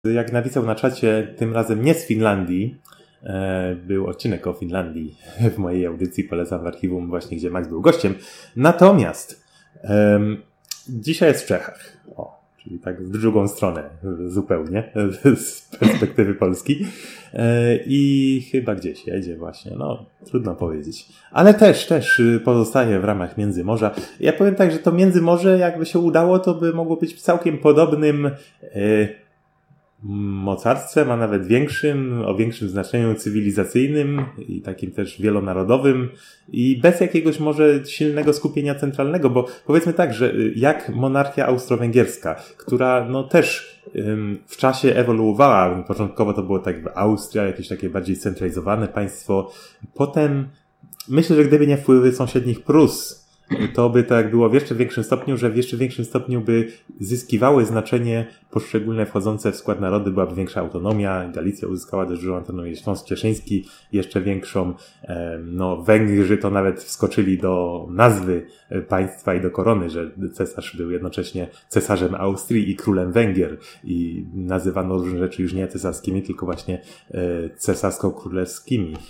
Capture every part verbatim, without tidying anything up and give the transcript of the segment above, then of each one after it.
Jak napisał na czacie, tym razem nie z Finlandii, był odcinek o Finlandii w mojej audycji, polecam w archiwum właśnie, gdzie Max był gościem. Natomiast um, dzisiaj jest w Czechach. O, czyli tak w drugą stronę zupełnie z perspektywy Polski. I chyba gdzieś jedzie właśnie, no trudno powiedzieć. Ale też, też pozostaje w ramach Międzymorza. Ja powiem tak, że to Międzymorze jakby się udało, to by mogło być całkiem podobnym e, mocarstwem, a nawet większym, o większym znaczeniu cywilizacyjnym i takim też wielonarodowym i bez jakiegoś może silnego skupienia centralnego, bo powiedzmy tak, że jak monarchia austro-węgierska, która no też ym, w czasie ewoluowała, początkowo to było tak jakby Austria, jakieś takie bardziej scentralizowane państwo, potem myślę, że gdyby nie wpływy sąsiednich Prus, to by tak było w jeszcze większym stopniu, że w jeszcze większym stopniu by zyskiwały znaczenie poszczególne wchodzące w skład narody, byłaby większa autonomia, Galicja uzyskała też dużą autonomię, Śląsk Cieszyński jeszcze większą, no Węgrzy to nawet wskoczyli do nazwy państwa i do korony, że cesarz był jednocześnie cesarzem Austrii i królem Węgier i nazywano różne rzeczy już nie cesarskimi, tylko właśnie cesarsko-królewskimi,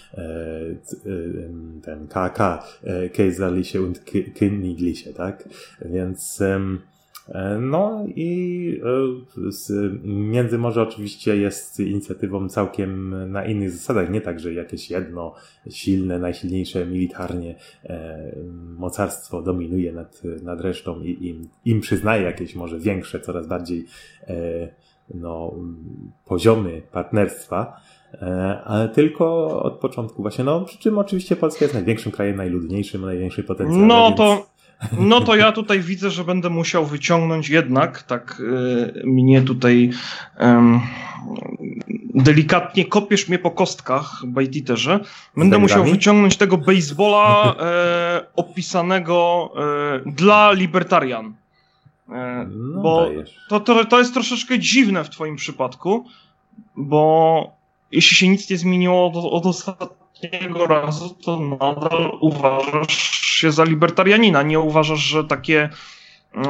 ten K K, Kaiserliche und Königliche, tak? Więc no i Międzymorze oczywiście jest inicjatywą całkiem na innych zasadach, nie tak, że jakieś jedno silne, najsilniejsze militarnie mocarstwo dominuje nad, nad resztą i im, im przyznaje jakieś może większe, coraz bardziej no, poziomy partnerstwa, ale tylko od początku właśnie, no przy czym oczywiście Polska jest największym krajem, najludniejszym, największym potencjałem. No więc... to No to ja tutaj widzę, że będę musiał wyciągnąć jednak, tak y, mnie tutaj y, delikatnie kopiesz mnie po kostkach, Bajtiterze. Będę musiał wyciągnąć tego baseballa y, opisanego y, dla libertarian. Y, no, bo to, to, to jest troszeczkę dziwne w twoim przypadku, bo jeśli się nic nie zmieniło od, od ostatniego razu, to nadal uważasz się za libertarianina. Nie uważasz, że takie e,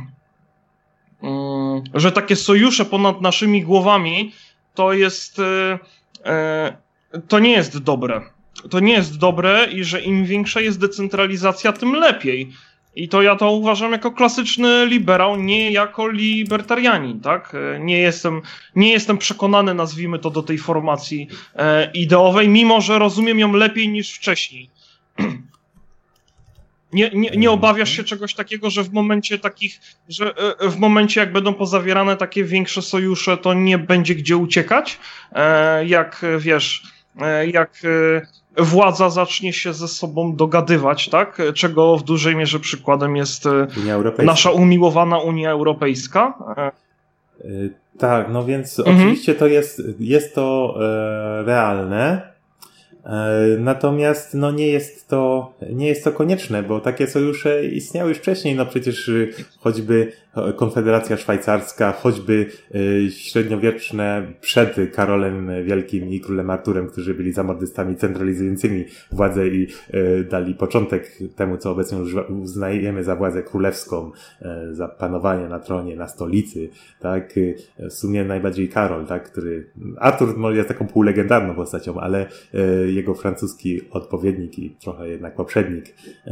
e, że takie sojusze ponad naszymi głowami to jest e, e, to nie jest dobre. To nie jest dobre i że im większa jest decentralizacja, tym lepiej. I to ja to uważam jako klasyczny liberał, nie jako libertarianin, tak? Nie jestem, nie jestem przekonany, nazwijmy to, do tej formacji e, ideowej, mimo że rozumiem ją lepiej niż wcześniej. Nie, nie, nie obawiasz się czegoś takiego, że w momencie takich, że w momencie jak będą pozawierane takie większe sojusze, to nie będzie gdzie uciekać? E, jak wiesz, e, jak e, władza zacznie się ze sobą dogadywać, tak? Czego w dużej mierze przykładem jest nasza umiłowana Unia Europejska. E, tak, no więc mhm. oczywiście to jest, jest to e, realne. Natomiast no nie jest to, nie jest to konieczne, bo takie sojusze istniały już wcześniej, no przecież choćby Konfederacja Szwajcarska, choćby średniowieczne przed Karolem Wielkim i królem Arturem, którzy byli zamordystami centralizującymi władzę i dali początek temu, co obecnie uznajemy za władzę królewską, za panowanie na tronie, na stolicy, tak, w sumie najbardziej Karol, tak, który, Artur jest taką półlegendarną postacią, ale jego francuski odpowiednik i trochę jednak poprzednik,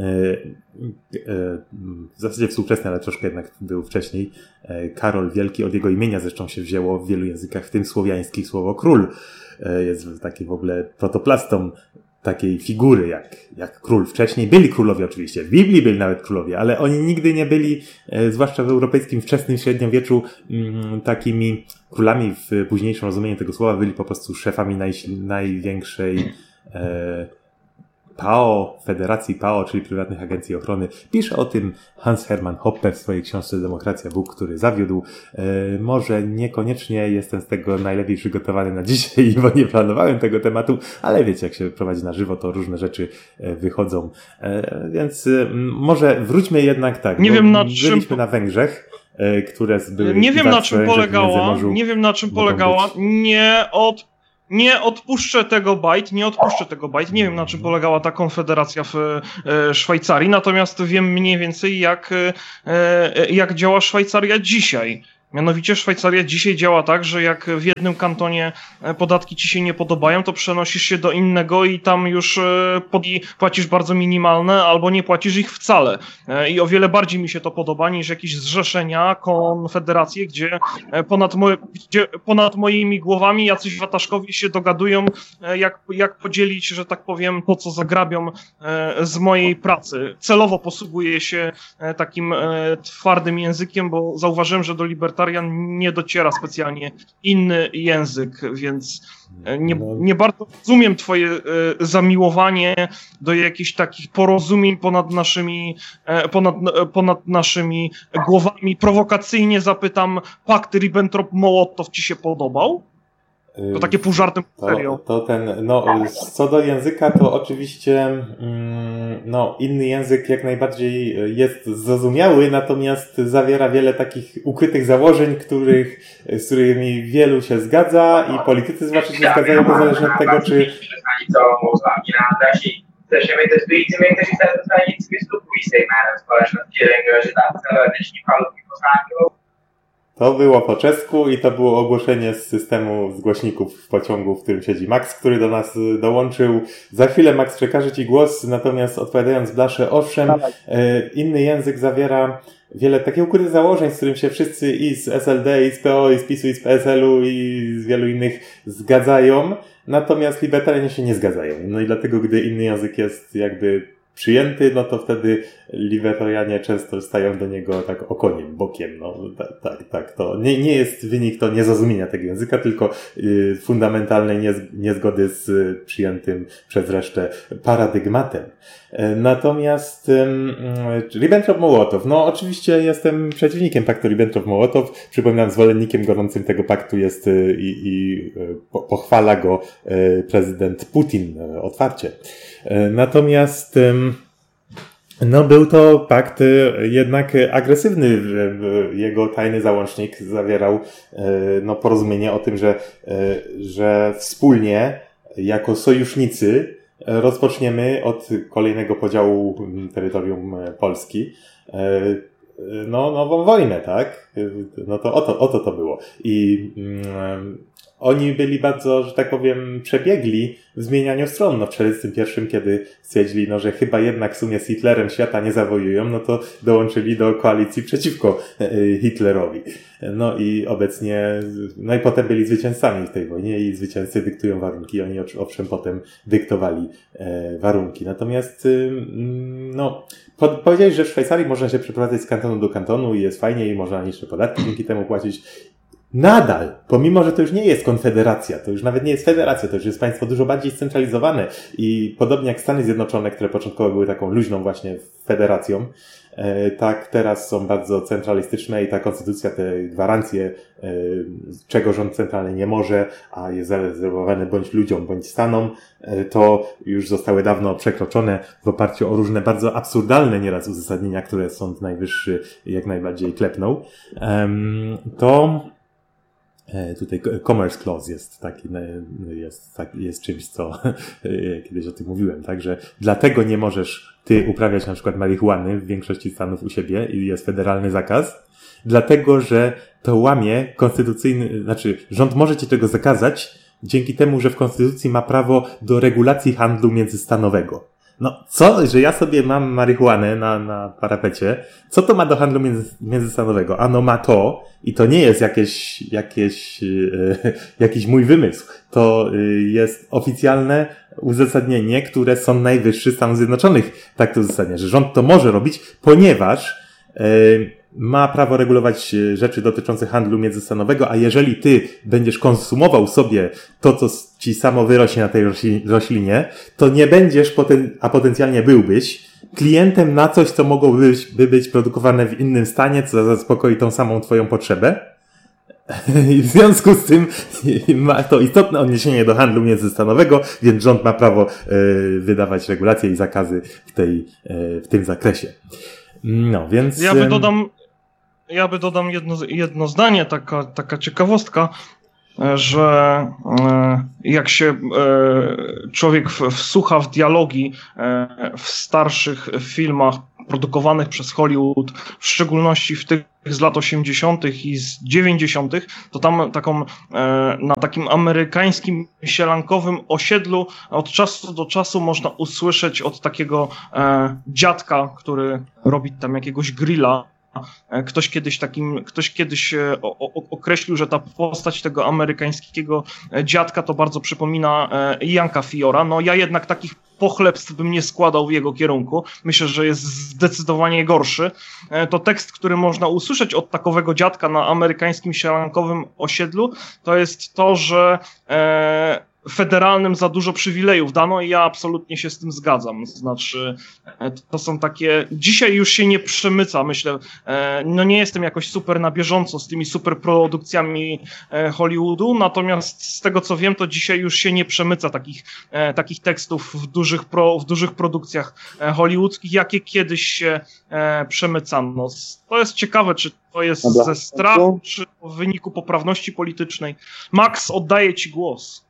w zasadzie współczesny, ale troszkę jednak był wcześniej, Karol Wielki, od jego imienia zresztą się wzięło w wielu językach, w tym słowiańskich, słowo król. Jest taki w ogóle protoplastą takiej figury jak, jak król. Wcześniej byli królowie oczywiście, w Biblii byli nawet królowie, ale oni nigdy nie byli, zwłaszcza w europejskim wczesnym średniowieczu, takimi królami w późniejszym rozumieniu tego słowa, byli po prostu szefami naj, największej e, P A O, Federacji P A O, czyli Prywatnych Agencji Ochrony. Pisze o tym Hans Hermann Hoppe w swojej książce Demokracja, Bóg, który zawiódł. E, może niekoniecznie jestem z tego najlepiej przygotowany na dzisiaj, bo nie planowałem tego tematu, ale wiecie, jak się prowadzi na żywo, to różne rzeczy e, wychodzą. E, więc e, może wróćmy jednak tak. Nie wiem, na byliśmy czym... na Węgrzech, e, które były... Nie wiem, na czym polegała, nie wiem, na czym polegała, nie od Nie odpuszczę tego bajt, nie odpuszczę tego bajt. Nie wiem, na czym polegała ta konfederacja w e, Szwajcarii, natomiast wiem mniej więcej, jak, e, jak działa Szwajcaria dzisiaj. Mianowicie Szwajcaria dzisiaj działa tak, że jak w jednym kantonie podatki ci się nie podobają, to przenosisz się do innego i tam już płacisz bardzo minimalne albo nie płacisz ich wcale. I o wiele bardziej mi się to podoba niż jakieś zrzeszenia, konfederacje, gdzie ponad, moje, gdzie ponad moimi głowami jacyś wataszkowie się dogadują, jak, jak podzielić, że tak powiem, to co zagrabią z mojej pracy. Celowo posługuję się takim twardym językiem, bo zauważyłem, że do libertarian nie dociera specjalnie inny język, więc nie, nie bardzo rozumiem twoje zamiłowanie do jakichś takich porozumień ponad naszymi, ponad, ponad naszymi głowami. Prowokacyjnie zapytam, pakt Ribbentrop-Mołotow ci się podobał? To takie pół żartem, pół serio. To, to ten, no, co do języka, to oczywiście no, inny język jak najbardziej jest zrozumiały, natomiast zawiera wiele takich ukrytych założeń, których, z którymi wielu się zgadza i politycy zwłaszcza się zgadzają, niezależnie od tego, czy... Zresztą my testujemy też i występuj z tej miarą społeczności, że tak, serdecznie palki poznają. To było po czesku i to było ogłoszenie z systemu z głośników w pociągu, w którym siedzi Max, który do nas dołączył. Za chwilę Max przekaże ci głos, natomiast odpowiadając Blasze, owszem, inny język zawiera wiele takich ukrytych założeń, z którym się wszyscy i z S L D, i z P O, i z PiSu, i z P S L u, i z wielu innych zgadzają, natomiast libertarianie się nie zgadzają. No i dlatego, gdy inny język jest jakby przyjęty, no to wtedy libertarianie często stają do niego tak okoniem, bokiem. No tak, tak, tak. To nie, nie jest wynik to niezrozumienia tego języka, tylko y, fundamentalnej niez, niezgody z y, przyjętym przez resztę paradygmatem. Y, natomiast y, y, Ribbentrop-Mołotow, no oczywiście jestem przeciwnikiem paktu Ribbentrop-Mołotow. Przypominam, zwolennikiem gorącym tego paktu jest y, i y, po, pochwala go y, prezydent Putin y, otwarcie. Y, natomiast y, No, był to pakt jednak agresywny. Jego tajny załącznik zawierał no, porozumienie o tym, że, że wspólnie jako sojusznicy rozpoczniemy od kolejnego podziału terytorium Polski no, nową wojnę, tak? No to o to, o to to było. I mm, oni byli bardzo, że tak powiem, przebiegli w zmienianiu stron. No w czterdziestym pierwszym, kiedy stwierdzili, no, że chyba jednak w sumie z Hitlerem świata nie zawojują, no to dołączyli do koalicji przeciwko Hitlerowi. No i obecnie, no i potem byli zwycięzcami w tej wojnie i zwycięzcy dyktują warunki. Oni owszem potem dyktowali e, warunki. Natomiast, y, no, po, powiedziałeś, że w Szwajcarii można się przeprowadzać z kantonu do kantonu i jest fajnie i można niższe podatki dzięki temu płacić. Nadal, pomimo że to już nie jest konfederacja, to już nawet nie jest federacja, to już jest państwo dużo bardziej scentralizowane i podobnie jak Stany Zjednoczone, które początkowo były taką luźną właśnie federacją, tak teraz są bardzo centralistyczne i ta konstytucja, te gwarancje, czego rząd centralny nie może, a jest zarezerwowane bądź ludziom, bądź stanom, to już zostały dawno przekroczone w oparciu o różne bardzo absurdalne nieraz uzasadnienia, które Sąd Najwyższy jak najbardziej klepnął. To tutaj Commerce Clause jest taki, jest, tak, jest czymś, co kiedyś o tym mówiłem, tak, że dlatego nie możesz ty uprawiać na przykład marihuany w większości stanów u siebie i jest federalny zakaz, dlatego, że to łamie konstytucyjny, znaczy rząd może ci tego zakazać dzięki temu, że w konstytucji ma prawo do regulacji handlu międzystanowego. No, co, że ja sobie mam marihuanę na, na parapecie, co to ma do handlu między, międzystanowego? Ano ma to, i to nie jest jakieś, jakieś, yy, jakiś mój wymysł. To yy, jest oficjalne uzasadnienie, które Sąd Najwyższy Stanów Zjednoczonych tak to uzasadnia, że rząd to może robić, ponieważ yy, ma prawo regulować rzeczy dotyczące handlu międzystanowego, a jeżeli ty będziesz konsumował sobie to, co ci samo wyrośnie na tej roślinie, to nie będziesz, poten- a potencjalnie byłbyś, klientem na coś, co mogłoby być, by być produkowane w innym stanie, co zaspokoi tą samą twoją potrzebę. I w związku z tym ma to istotne odniesienie do handlu międzystanowego, więc rząd ma prawo y, wydawać regulacje i zakazy w tej, y, w tym zakresie. No, więc... Ja by dodam, ja by dodam jedno, jedno zdanie, taka, taka ciekawostka, że jak się człowiek wsłucha w dialogi w starszych filmach produkowanych przez Hollywood, w szczególności w tych z lat osiemdziesiątych i z dziewięćdziesiątych, to tam taką, e, na takim amerykańskim sielankowym osiedlu od czasu do czasu można usłyszeć od takiego e, dziadka, który robi tam jakiegoś grilla. Ktoś kiedyś takim, ktoś kiedyś o, o, określił, że ta postać tego amerykańskiego dziadka to bardzo przypomina Janka Fiora. No ja jednak takich pochlebstw bym nie składał w jego kierunku. Myślę, że jest zdecydowanie gorszy. To tekst, który można usłyszeć od takowego dziadka na amerykańskim sielankowym osiedlu, to jest to, że e, federalnym za dużo przywilejów dano i ja absolutnie się z tym zgadzam. Znaczy, to są takie... Dzisiaj już się nie przemyca, myślę. No nie jestem jakoś super na bieżąco z tymi super produkcjami Hollywoodu, natomiast z tego co wiem, to dzisiaj już się nie przemyca takich, takich tekstów w dużych, pro, w dużych produkcjach hollywoodzkich, jakie kiedyś się przemycano. To jest ciekawe, czy to jest Dobra. ze strachu, czy w wyniku poprawności politycznej. Max, oddaję ci głos.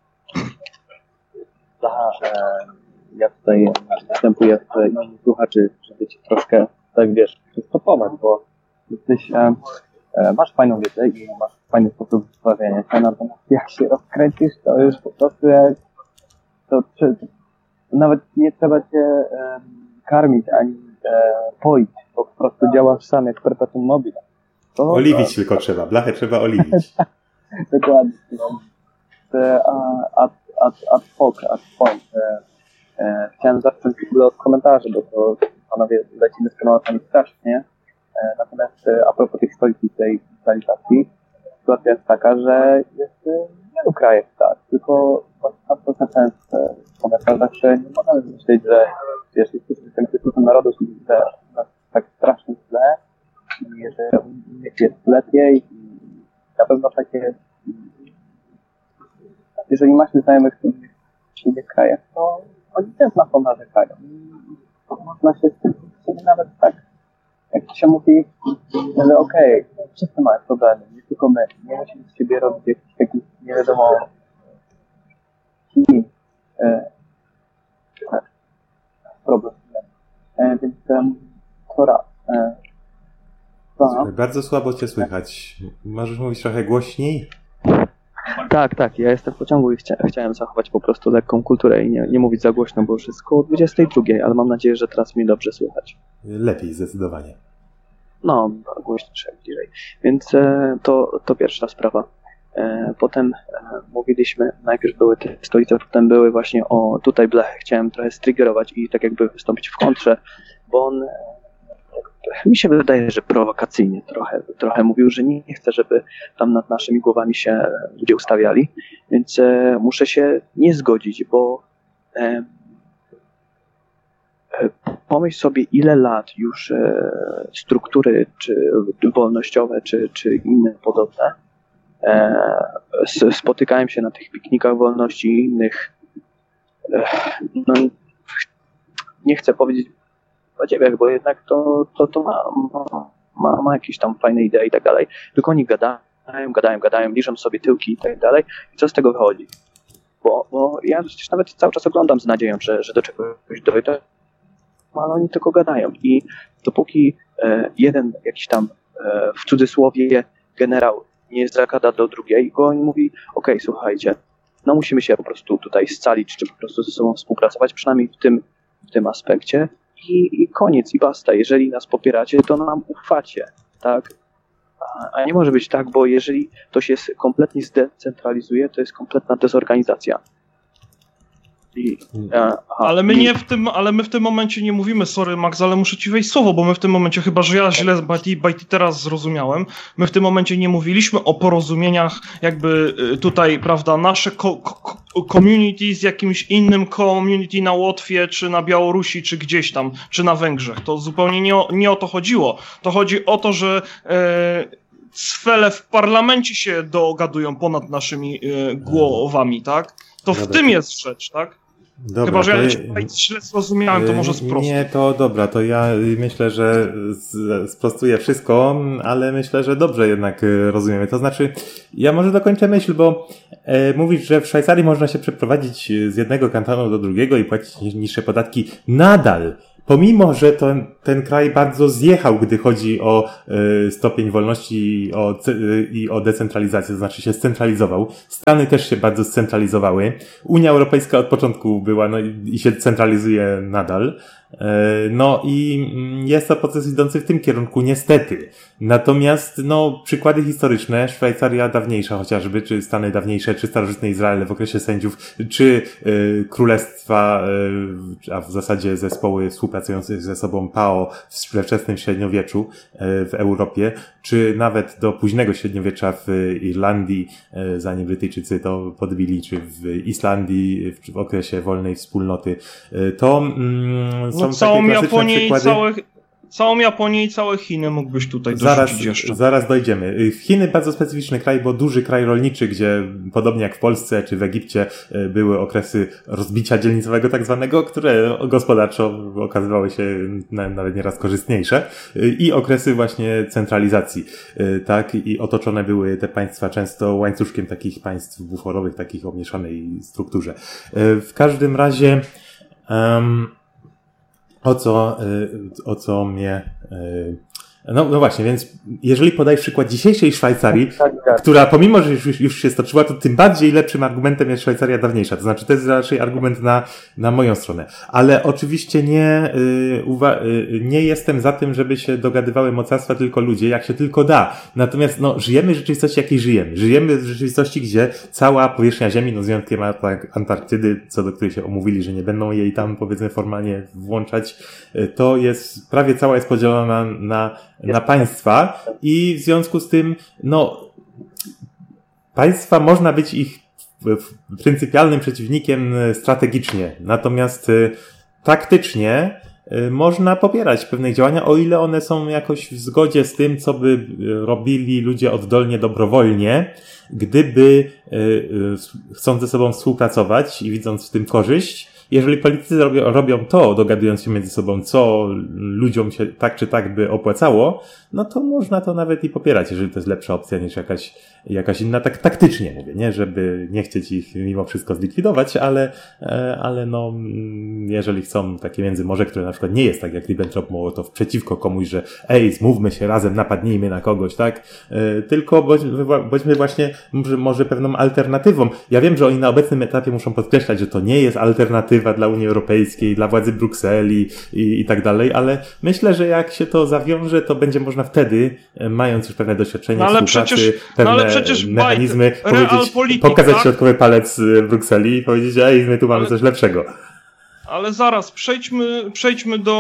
Aha, e, ja tutaj występuję w imieniu słuchaczy, żeby cię troszkę, tak wiesz, przystopować, bo jesteś, e, e, masz fajną wiedzę i masz fajny sposób wysławiania się, natomiast jak się rozkręcisz, to już po prostu jak, to, czy, nawet nie trzeba cię e, karmić ani e, poić, bo po prostu działasz sam jak perpetuum mobile. To, oliwić to, tylko to, trzeba, blachę trzeba oliwić. Dokładnie. No. A, a Ad, ad hoc, ad point. E, e, chciałem zacząć w ogóle od komentarzy, bo to panowie lecimy z tematami strasznie. E, natomiast e, a propos tych stolicy tej digitalizacji, sytuacja jest taka, że jest w wielu krajach tak, tylko sam to ten w komentarzach, że nie można myśleć, że wiesz, jesteśmy tym Chrystusem narodu, że nas tak strasznie źle i że u jest lepiej i na pewno takie. Jeżeli masz znajomych w innych krajach, to oni też na to narzekają. Można się z tym nawet tak, jak to się mówi, że okej, okay, wszyscy mają problemy, nie tylko my. Nie musimy z siebie robić jakiś taki, nie wiadomo, kim, e, problem. E, więc e, to raz. E, Słuchaj, bardzo słabo cię słychać. Możesz mówić trochę głośniej? Tak, tak, ja jestem w pociągu i chcia, chciałem zachować po prostu lekką kulturę i nie, nie mówić za głośno, bo już jest koło dwudziestej drugiej, ale mam nadzieję, że teraz mnie dobrze słychać. Lepiej, zdecydowanie. No, głośniejsze, bliżej. Więc e, to, to pierwsza sprawa. E, potem e, mówiliśmy, najpierw były te stolice, potem były właśnie o tutaj blechę. Chciałem trochę striggerować i tak jakby wystąpić w kontrze, bo on mi się wydaje, że prowokacyjnie trochę, trochę mówił, że nie chce, żeby tam nad naszymi głowami się ludzie ustawiali, więc e, muszę się nie zgodzić, bo e, e, pomyśl sobie, ile lat już e, struktury czy wolnościowe, czy, czy inne podobne e, spotykałem się na tych piknikach wolności i innych, e, no, nie chcę powiedzieć podziwiach, bo jednak to, to, to ma, ma, ma jakieś tam fajne idee i tak dalej. Tylko oni gadają, gadają, gadają, liżą sobie tyłki i tak dalej. I co z tego wychodzi? Bo, bo ja przecież nawet cały czas oglądam z nadzieją, że, że do czegoś dojdę, ale oni tylko gadają. I dopóki e, jeden jakiś tam e, w cudzysłowie generał nie zagada do drugiego, oni mówi, okej, słuchajcie, no musimy się po prostu tutaj scalić, czy po prostu ze sobą współpracować, przynajmniej w tym, w tym aspekcie. I, I koniec, i basta. Jeżeli nas popieracie, to nam ufacie, tak? A, a nie może być tak, bo jeżeli to się kompletnie zdecentralizuje, to jest kompletna dezorganizacja. I, a, ale my nie w tym, ale my w tym momencie nie mówimy, sorry Max, ale muszę ci wejść słowo, bo my w tym momencie, chyba że ja źle Bajti teraz zrozumiałem, my w tym momencie nie mówiliśmy o porozumieniach jakby tutaj, prawda, nasze ko- ko- community z jakimś innym community na Łotwie, czy na Białorusi, czy gdzieś tam, czy na Węgrzech. To zupełnie nie o, nie o to chodziło. To chodzi o to, że e, cwele w parlamencie się dogadują ponad naszymi e, głowami, tak? To w dobra, tym jest rzecz, tak? Dobra, Chyba, że ja to... źle zrozumiałem, to może sprostuj. Nie, to dobra, to ja myślę, że sprostuję wszystko, ale myślę, że dobrze jednak rozumiemy. To znaczy, ja może dokończę myśl, bo e, mówisz, że w Szwajcarii można się przeprowadzić z jednego kantonu do drugiego i płacić niższe podatki. Nadal pomimo, że to, ten kraj bardzo zjechał, gdy chodzi o y, stopień wolności i o, y, i o decentralizację, to znaczy się scentralizował. Stany też się bardzo scentralizowały. Unia Europejska od początku była no, i się centralizuje nadal. No i jest to proces idący w tym kierunku, niestety. Natomiast, no, przykłady historyczne, Szwajcaria dawniejsza chociażby, czy Stany dawniejsze, czy starożytny Izrael w okresie sędziów, czy y, królestwa, y, a w zasadzie zespoły współpracujące ze sobą P A O we wczesnym średniowieczu y, w Europie, czy nawet do późnego średniowiecza w Irlandii, y, zanim Brytyjczycy to podbili, czy w Islandii w, w okresie wolnej wspólnoty, y, to mm, są no, całą Japonię przykłady. I całe, całą Japonię i całe Chiny mógłbyś tutaj zaraz, dorzucić jeszcze. Zaraz dojdziemy. Chiny bardzo specyficzny kraj, bo duży kraj rolniczy, gdzie podobnie jak w Polsce czy w Egipcie były okresy rozbicia dzielnicowego tak zwanego, które gospodarczo okazywały się nawet nieraz korzystniejsze, i okresy właśnie centralizacji, tak, i otoczone były te państwa często łańcuszkiem takich państw buforowych, takich o mieszanej strukturze. W każdym razie um, O co, o co mnie, no, no właśnie, więc jeżeli podaj przykład dzisiejszej Szwajcarii, tak, tak. która pomimo, że już, już się stoczyła, to tym bardziej lepszym argumentem jest Szwajcaria dawniejsza. To znaczy, to jest raczej argument na, na moją stronę. Ale oczywiście nie, y, uwa- y, nie jestem za tym, żeby się dogadywały mocarstwa tylko ludzie, jak się tylko da. Natomiast, no, żyjemy w rzeczywistości, jakiej żyjemy. Żyjemy w rzeczywistości, gdzie cała powierzchnia Ziemi, no z wyjątkiem Antarktydy, co do której się omówili, że nie będą jej tam, powiedzmy, formalnie włączać, y, to jest, prawie cała jest podzielona na na państwa i w związku z tym, no, państwa można być ich pryncypialnym przeciwnikiem strategicznie, natomiast taktycznie można popierać pewne działania, o ile one są jakoś w zgodzie z tym, co by robili ludzie oddolnie, dobrowolnie, gdyby chcąc ze sobą współpracować i widząc w tym korzyść. Jeżeli politycy robią, robią to, dogadując się między sobą, co ludziom się tak czy tak by opłacało, no to można to nawet i popierać, jeżeli to jest lepsza opcja niż jakaś, jakaś inna, tak taktycznie mówię, nie? Żeby nie chcieć ich mimo wszystko zlikwidować, ale, ale no, jeżeli chcą takie międzymorze, które na przykład nie jest tak jak Ribbentrop-Mołotow przeciwko komuś, że ej, zmówmy się razem, napadnijmy na kogoś, tak? Tylko bądźmy, bądźmy właśnie może, może pewną alternatywą. Ja wiem, że oni na obecnym etapie muszą podkreślać, że to nie jest alternatywa dla Unii Europejskiej, dla władzy Brukseli i, i tak dalej, ale myślę, że jak się to zawiąże, to będzie można wtedy, mając już pewne doświadczenie, no współpracy, przecież, pewne no ale przecież mechanizmy, powiedzieć, pokazać tak? środkowy palec Brukseli i powiedzieć, ej, my tu mamy ale... coś lepszego. Ale zaraz, przejdźmy, przejdźmy do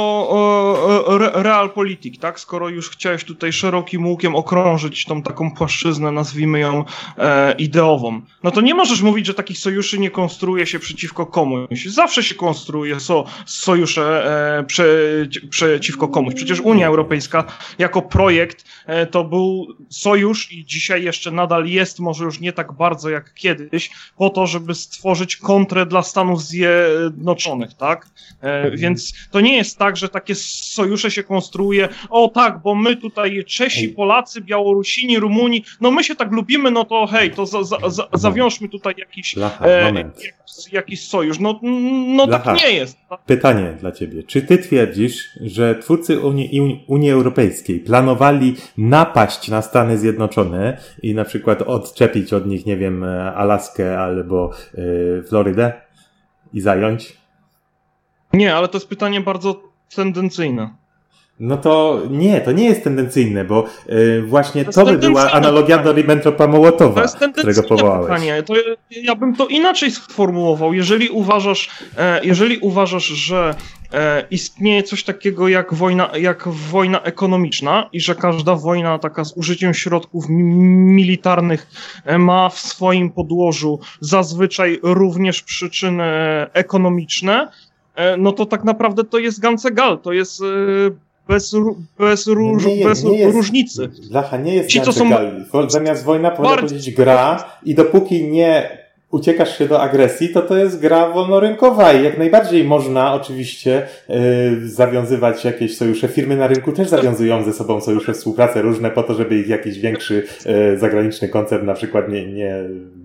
o, re, realpolitik, tak? Skoro już chciałeś tutaj szerokim łukiem okrążyć tą taką płaszczyznę, nazwijmy ją e, ideową, no to nie możesz mówić, że takich sojuszy nie konstruuje się przeciwko komuś. Zawsze się konstruuje so, sojusze e, prze, przeciwko komuś. Przecież Unia Europejska jako projekt e, to był sojusz i dzisiaj jeszcze nadal jest, może już nie tak bardzo jak kiedyś, po to, żeby stworzyć kontrę dla Stanów Zjednoczonych. Tak? E, więc to nie jest tak, że takie sojusze się konstruuje, o tak, bo my tutaj Czesi, Polacy, Białorusini, Rumuni, no my się tak lubimy, no to hej, to za, za, za, zawiążmy tutaj jakiś, Lacha, e, jakiś, jakiś sojusz. No, no tak nie jest. Tak? Pytanie dla ciebie. Czy ty twierdzisz, że twórcy Unii, Unii Europejskiej planowali napaść na Stany Zjednoczone i na przykład odczepić od nich, nie wiem, Alaskę albo y, Florydę i zająć? Nie, ale to jest pytanie bardzo tendencyjne. No to nie, to nie jest tendencyjne, bo y, właśnie to, to by była analogia do Ribbentropa-Mołotowa, którego powołałeś. Pytanie. To ja, ja bym to inaczej sformułował. Jeżeli uważasz, e, jeżeli uważasz, że e, istnieje coś takiego jak wojna, jak wojna ekonomiczna i że każda wojna taka z użyciem środków militarnych ma w swoim podłożu zazwyczaj również przyczyny ekonomiczne, no to tak naprawdę to jest gancegal, to jest bez, bez, róż, nie, bez nie jest, różnicy. Lacha, nie jest gancegal. Są... Zamiast wojna powinna powiedzieć gra i dopóki nie uciekasz się do agresji, to to jest gra wolnorynkowa i jak najbardziej można oczywiście yy, zawiązywać jakieś sojusze. Firmy na rynku też zawiązują ze sobą sojusze, współpracę różne po to, żeby ich jakiś większy yy, zagraniczny koncern na przykład nie, nie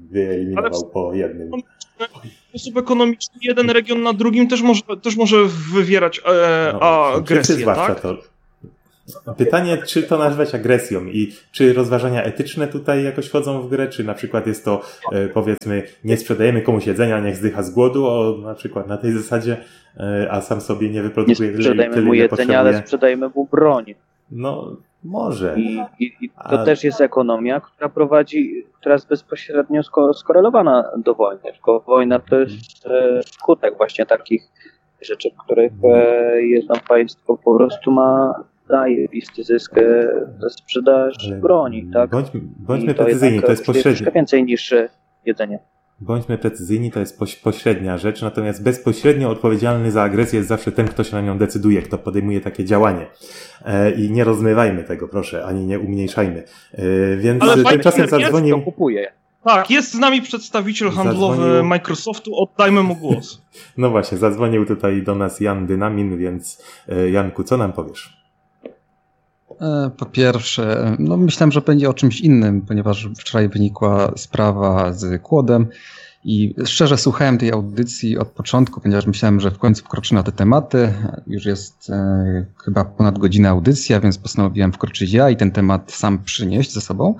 wyeliminował ale po jednym. W sposób ekonomiczny jeden region na drugim też może, też może wywierać e, no, agresję, tak? To. Pytanie, czy to nazwać agresją i czy rozważania etyczne tutaj jakoś wchodzą w grę, czy na przykład jest to, e, powiedzmy, nie sprzedajemy komuś jedzenia, niech zdycha z głodu, o, na przykład na tej zasadzie, e, a sam sobie nie wyprodukuje nie sprzedajemy tyle, mu jedzenia, ale sprzedajemy mu broń. No, może. I, i, i to a... też jest ekonomia, która prowadzi, która jest bezpośrednio skorelowana do wojny. Tylko wojna to jest e, skutek właśnie takich rzeczy, których e, jedno państwo po prostu ma daje listy zysk ze sprzedaż broni, tak? Bądź, bądźmy to precyzyjni, to jest pośrednia. Troszkę więcej niż jedzenie. Bądźmy precyzyjni, to jest pośrednia rzecz, natomiast bezpośrednio odpowiedzialny za agresję jest zawsze ten, kto się na nią decyduje, kto podejmuje takie działanie. E, I nie rozmywajmy tego, proszę, ani nie umniejszajmy. E, więc ale tymczasem zadzwonił... To kupuje. Tak, jest z nami przedstawiciel handlowy zadzwonił... Microsoftu, oddajmy mu głos. No właśnie, zadzwonił tutaj do nas Jan Dynamin, więc Janku, co nam powiesz? Po pierwsze, no myślałem, że będzie o czymś innym, ponieważ wczoraj wynikła sprawa z Kłodem i szczerze słuchałem tej audycji od początku, ponieważ myślałem, że w końcu wkroczy na te tematy. Już jest e, chyba ponad godzinę audycja, więc postanowiłem wkroczyć ja i ten temat sam przynieść ze sobą.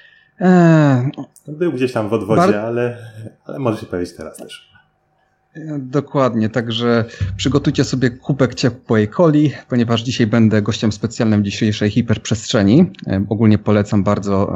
E, Był gdzieś tam w odwodzie, bar... ale, ale może się powiedzieć teraz też. Dokładnie, także przygotujcie sobie kubek ciepłej coli, ponieważ dzisiaj będę gościem specjalnym dzisiejszej hiperprzestrzeni. Ogólnie polecam bardzo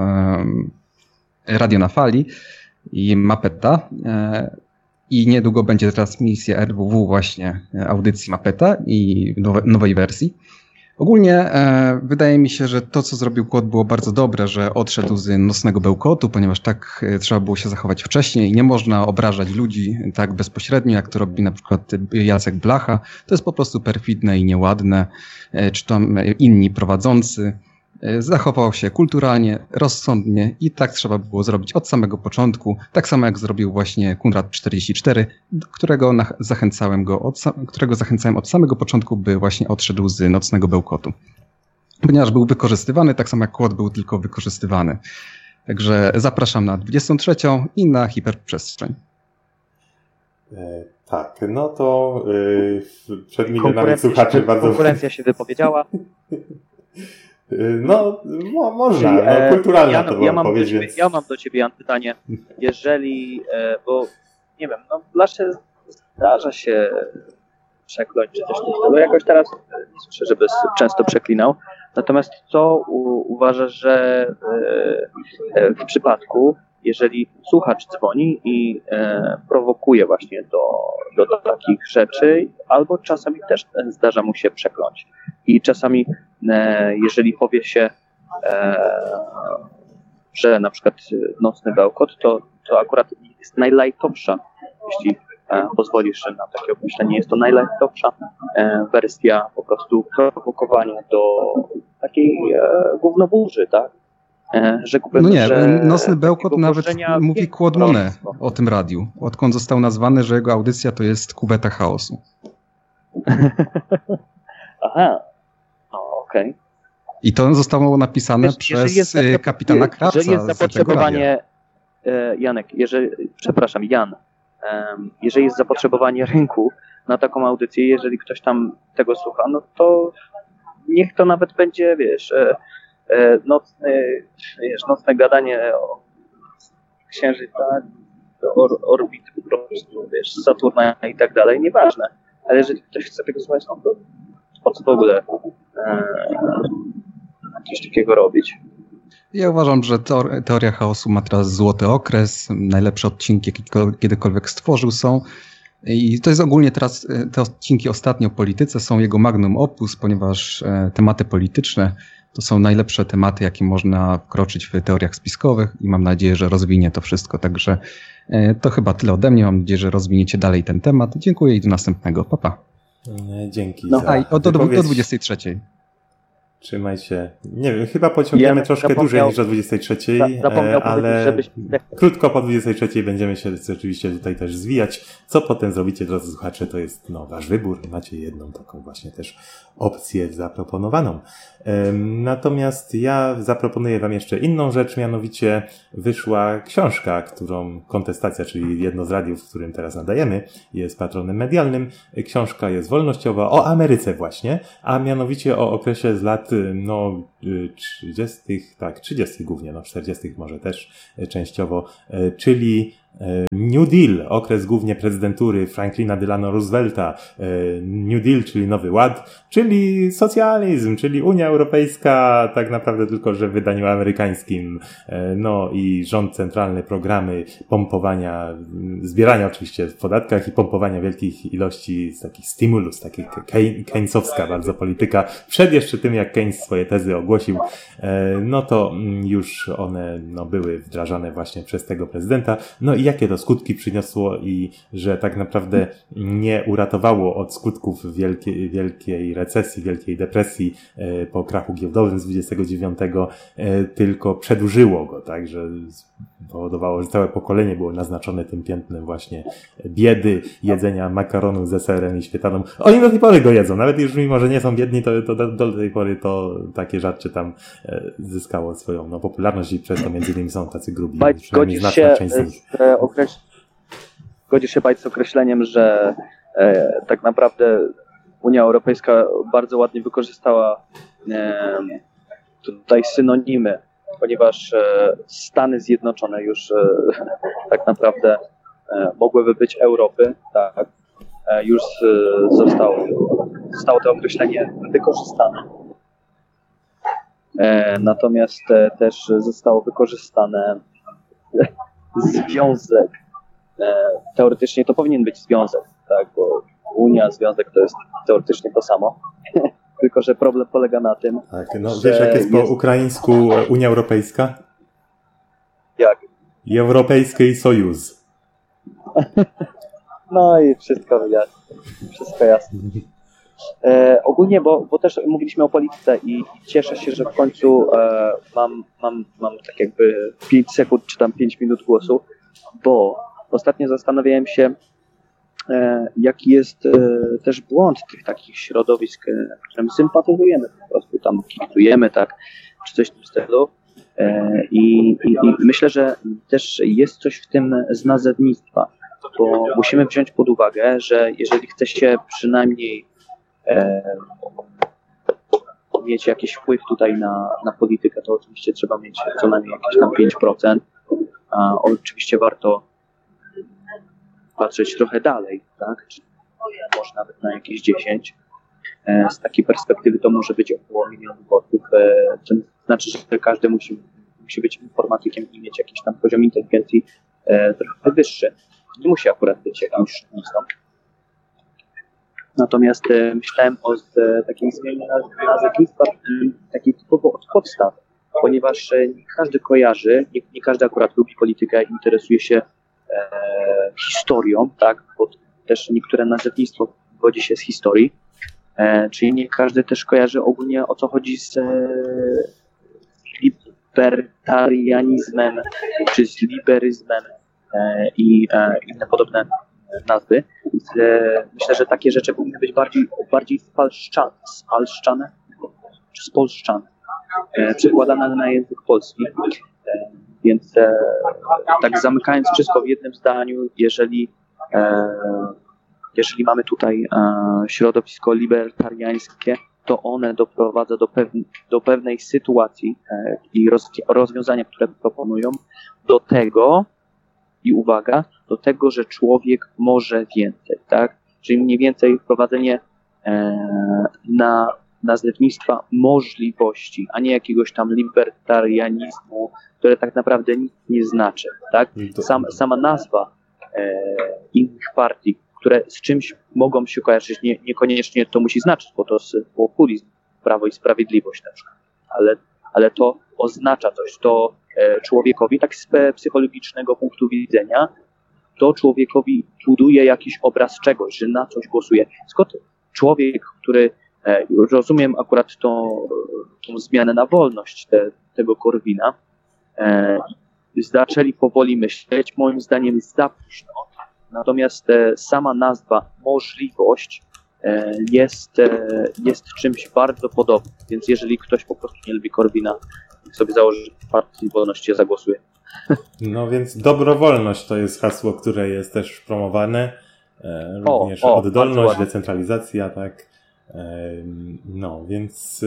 Radio na Fali i Mapeta. I niedługo będzie transmisja R W W właśnie audycji Mapeta i nowe, nowej wersji. Ogólnie e, wydaje mi się, że to, co zrobił Kłod, było bardzo dobre, że odszedł z nocnego bełkotu, ponieważ tak e, trzeba było się zachować wcześniej. Nie można obrażać ludzi tak bezpośrednio, jak to robi na przykład Jacek Blacha. To jest po prostu perfidne i nieładne. E, czy tam inni prowadzący. E, zachował się kulturalnie, rozsądnie i tak trzeba było zrobić od samego początku. Tak samo jak zrobił właśnie Kunrad czterdzieści cztery, którego na, zachęcałem go od, którego zachęcałem od samego początku, by właśnie odszedł z nocnego bełkotu. Ponieważ był wykorzystywany, tak samo jak Kłod był tylko wykorzystywany. Także zapraszam na dwudziestą trzecią i na hiperprzestrzeń. E, tak, no to yy, przed milionami słuchaczy bardzo... Konkurencja się wypowiedziała. No, no można, no, kulturalna ja, to była ja mam odpowiedź, ciebie, więc... Ja mam do ciebie, Jan, pytanie. Jeżeli, bo nie wiem, no Blasze zdarza się przekląć czy coś w tym stylu. Jakoś teraz nie słyszę, żeby często przeklinał. Natomiast co u, uważasz, że e, w przypadku, jeżeli słuchacz dzwoni i e, prowokuje właśnie do, do takich rzeczy, albo czasami też zdarza mu się przekląć. I czasami, e, jeżeli powie się, e, że na przykład nocny bełkot, to, to akurat jest najlajtowsza, jeśli e, pozwolisz na takie określenie, jest to najlajtowsza e, wersja po prostu prowokowania do takiej e, gównoburzy, tak? E, rzekłbym, no nie, że nocny bełkot nawet mówi Claude Monet o tym radiu. Odkąd został nazwany, że jego audycja to jest kubeta chaosu. Aha, no, okej. Okay. I to zostało napisane Wiesz, przez jest, kapitana Krawca. Jeżeli jest zapotrzebowanie, e, Janek, jeżeli, przepraszam, Jan, e, jeżeli jest zapotrzebowanie rynku na taką audycję, jeżeli ktoś tam tego słucha, no to niech to nawet będzie, wiesz, e, e, nocne, wiesz, nocne gadanie o księżyca, or, orbit po prostu, wiesz, Saturna i tak dalej, nieważne. Ale jeżeli ktoś chce tego słuchać, no to po co w ogóle e, coś takiego robić? Ja uważam, że Teoria Chaosu ma teraz złoty okres. Najlepsze odcinki, jakie kiedykolwiek stworzył są. I to jest ogólnie teraz, te odcinki ostatnio o polityce są jego magnum opus, ponieważ tematy polityczne to są najlepsze tematy, jakie można wkroczyć w teoriach spiskowych i mam nadzieję, że rozwinie to wszystko. Także to chyba tyle ode mnie. Mam nadzieję, że rozwiniecie dalej ten temat. Dziękuję i do następnego. Pa, pa. Dzięki no, za a, do, do, do dwudziestej trzeciej. Trzymaj się. Nie wiem, chyba pociągniemy Ja troszkę dłużej niż o dwudziestej trzeciej, Zapomniał ale żebyś... krótko po dwudziestej trzeciej będziemy się oczywiście tutaj też zwijać. Co potem zrobicie, drodzy słuchacze, to jest no, wasz wybór. Macie jedną taką właśnie też opcję zaproponowaną. Natomiast ja zaproponuję wam jeszcze inną rzecz, mianowicie wyszła książka, którą Kontestacja, czyli jedno z radiów, w którym teraz nadajemy, jest patronem medialnym. Książka jest wolnościowa o Ameryce właśnie, a mianowicie o okresie z lat no trzydziestych, tak, trzydziestych głównie, no czterdziestych może też częściowo, czyli New Deal, okres głównie prezydentury Franklina Delano Roosevelta, New Deal, czyli Nowy Ład, czyli socjalizm, czyli Unia Europejska, tak naprawdę tylko, że w wydaniu amerykańskim, no i rząd centralny, programy pompowania, zbierania oczywiście w podatkach i pompowania wielkich ilości z takich stimulus, takich keynesowska bardzo polityka. Przed jeszcze tym, jak Keynes swoje tezy ogłosił, no to już one no, były wdrażane właśnie przez tego prezydenta. No i jakie to skutki przyniosło i że tak naprawdę nie uratowało od skutków wielkiej, wielkiej recesji, wielkiej depresji e, po krachu giełdowym z dwudziestego dziewiątego, e, tylko przedłużyło go, tak, że powodowało, że całe pokolenie było naznaczone tym piętnem właśnie biedy, jedzenia makaronu z serem i śmietaną. Oni do tej pory go jedzą, nawet już mimo, że nie są biedni, to, to do, do tej pory to takie żarcie tam e, zyskało swoją no, popularność i przez to między innymi są tacy grubi. Bajt, godzisz się z, e, okreś... godzisz się Bajt z określeniem, że e, tak naprawdę Unia Europejska bardzo ładnie wykorzystała e, tutaj synonimy, ponieważ e, Stany Zjednoczone już e, tak naprawdę e, mogłyby być Europy, tak, e, już e, zostało, zostało to określenie wykorzystane. E, natomiast e, też zostało wykorzystane związek. E, teoretycznie to powinien być związek, tak, bo Unia, związek to jest teoretycznie to samo. Tylko że problem polega na tym, tak, no wiesz jak jest po jest... ukraińsku Unia Europejska? Jak? Europejski Sojusz. No i wszystko jasne. Wszystko jasne. E, ogólnie, bo, bo też mówiliśmy o polityce i cieszę się, że w końcu e, mam, mam, mam tak jakby pięć sekund czy tam pięć minut głosu, bo ostatnio zastanawiałem się, e, jaki jest e, też błąd tych takich środowisk, e, którym sympatyzujemy, po prostu tam kibicujemy, tak, czy coś w tym stylu. E, i, i, I myślę, że też jest coś w tym z nazewnictwa, bo musimy wziąć pod uwagę, że jeżeli chce się przynajmniej E, mieć jakiś wpływ tutaj na, na politykę, to oczywiście trzeba mieć co najmniej jakieś tam pięć procent. A oczywiście warto patrzeć trochę dalej, tak? Czy może nawet na jakieś dziesięć. E, z takiej perspektywy to może być około milionu votów. E, to znaczy, że każdy musi, musi być informatykiem i mieć jakiś tam poziom inteligencji e, trochę wyższy. Nie musi akurat być jakimś sztuczną. Natomiast e, myślałem o e, takiej zmianie nazewnictwa, e, takiej typowo od podstaw, ponieważ e, nie każdy kojarzy, nie, nie każdy akurat lubi politykę, interesuje się e, historią, tak, bo też niektóre nazewnictwo godzi się z historii, e, czyli nie każdy też kojarzy ogólnie o co chodzi z e, libertarianizmem, czy z liberyzmem e, i e, inne podobne nazwy. Myślę, że takie rzeczy powinny być bardziej, bardziej spalszczane, spalszczane czy spolszczane, e, przekładane na język polski. E, więc e, tak zamykając wszystko w jednym zdaniu, jeżeli, e, jeżeli mamy tutaj e, środowisko libertariańskie, to one doprowadza do, pewn- do pewnej sytuacji e, i roz- rozwiązania, które proponują, do tego, i uwaga, do tego, że człowiek może więcej, tak? Czyli mniej więcej wprowadzenie e, na nazewnictwa możliwości, a nie jakiegoś tam libertarianizmu, które tak naprawdę nic nie znaczy, tak? Sam, sama nazwa e, innych partii, które z czymś mogą się kojarzyć, nie, niekoniecznie to musi znaczyć, bo to jest populizm, Prawo i Sprawiedliwość na przykład, ale, ale to oznacza coś, to człowiekowi, tak z psychologicznego punktu widzenia, to człowiekowi buduje jakiś obraz czegoś, że na coś głosuje. Skąd człowiek, który Rozumiem akurat tą, tą zmianę na wolność te, tego Korwina. Zaczęli powoli myśleć, moim zdaniem za późno. Natomiast sama nazwa możliwość jest, jest czymś bardzo podobnym. Więc jeżeli ktoś po prostu nie lubi Korwina, sobie założy Partii Wolności, zagłosuje. No więc dobrowolność to jest hasło, które jest też promowane. Również o, o, oddolność, decentralizacja, tak. No więc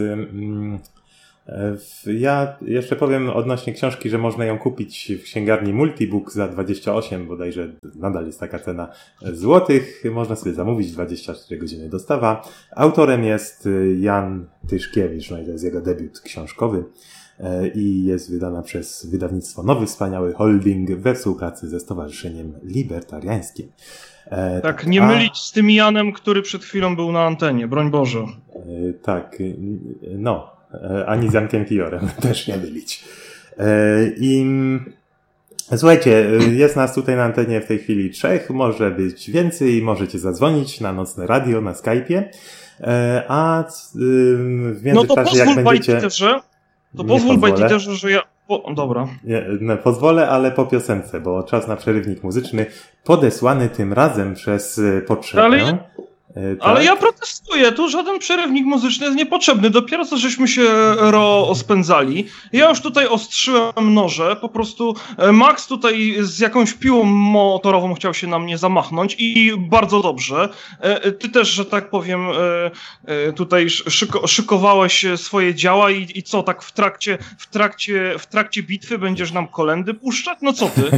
ja jeszcze powiem odnośnie książki, że można ją kupić w księgarni Multibook za dwadzieścia osiem, bodajże nadal jest taka cena złotych. Można sobie zamówić, dwadzieścia cztery godziny dostawa. Autorem jest Jan Tyszkiewicz, no i to jest jego debiut książkowy i jest wydana przez wydawnictwo Nowy Wspaniały Holding we współpracy ze Stowarzyszeniem Libertariańskim. E, tak, nie a... mylić z tym Janem, który przed chwilą był na antenie, broń Boże. E, tak, no, e, ani z Jankiem Kijorem też nie mylić. E, I słuchajcie, jest nas tutaj na antenie w tej chwili trzech, może być więcej, możecie zadzwonić na Nocne Radio, na Skype'ie, e, a w międzyczasie no jak będziecie... Bajtiterze, to pozwól Bajtiterze, że ja... O, dobra. Nie, no, pozwolę, ale po piosence, bo czas na przerywnik muzyczny podesłany tym razem przez Potrzebę. Ale, tak. ale ja protestuję, tu żaden przerywnik muzyczny jest niepotrzebny. Dopiero co żeśmy się rozpędzali. Ja już tutaj ostrzyłem noże, po prostu Max tutaj z jakąś piłą motorową chciał się na mnie zamachnąć i bardzo dobrze. Ty też, że tak powiem, tutaj szyko, szykowałeś swoje działa i, i co, tak w trakcie, w trakcie, w trakcie bitwy będziesz nam kolędy puszczać? No co ty?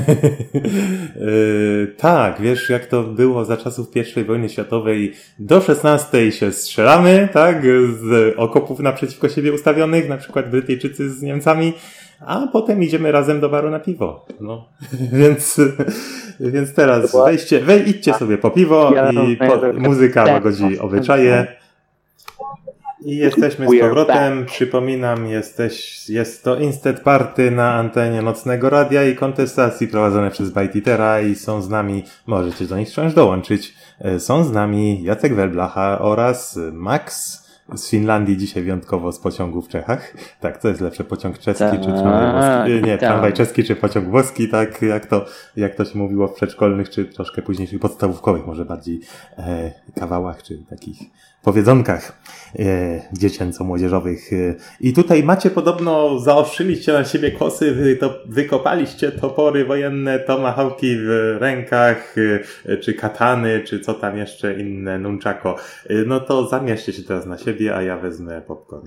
yy, tak, wiesz jak to było za czasów pierwszej wojny światowej. Do szesnastej się strzelamy, tak, z okopów naprzeciwko siebie ustawionych, na przykład Brytyjczycy z Niemcami, a potem idziemy razem do baru na piwo. No, więc, więc teraz wejdźcie, wej, idźcie sobie po piwo i po, muzyka łagodzi obyczaje. I jesteśmy z powrotem. Przypominam, jesteś, jest to Instant Party na antenie Nocnego Radia i kontestacji prowadzone przez Bajtitera i są z nami, możecie do nich wciąż dołączyć, są z nami Jacek Welblacha oraz Max z Finlandii, dzisiaj wyjątkowo z pociągu w Czechach. Tak, co jest lepsze, pociąg czeski czy tramwaj włoski? Nie, tramwaj czeski czy pociąg włoski, tak, jak to, jak to się mówiło w przedszkolnych czy troszkę późniejszych podstawówkowych, może bardziej e, kawałach czy takich powiedzonkach e, dziecięco-młodzieżowych. E, I tutaj macie podobno, zaostrzyliście na siebie kłosy, wy to wykopaliście topory wojenne, tomahawki w rękach, e, czy katany, czy co tam jeszcze inne, nunchako. E, no to zamieszcie się teraz na siebie, a ja wezmę popcorn.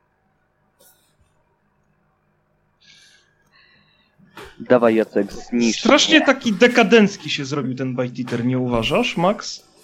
Dawaj Jacek, zniszcz. Strasznie taki dekadencki się zrobił ten Bajtiter, nie uważasz, Max?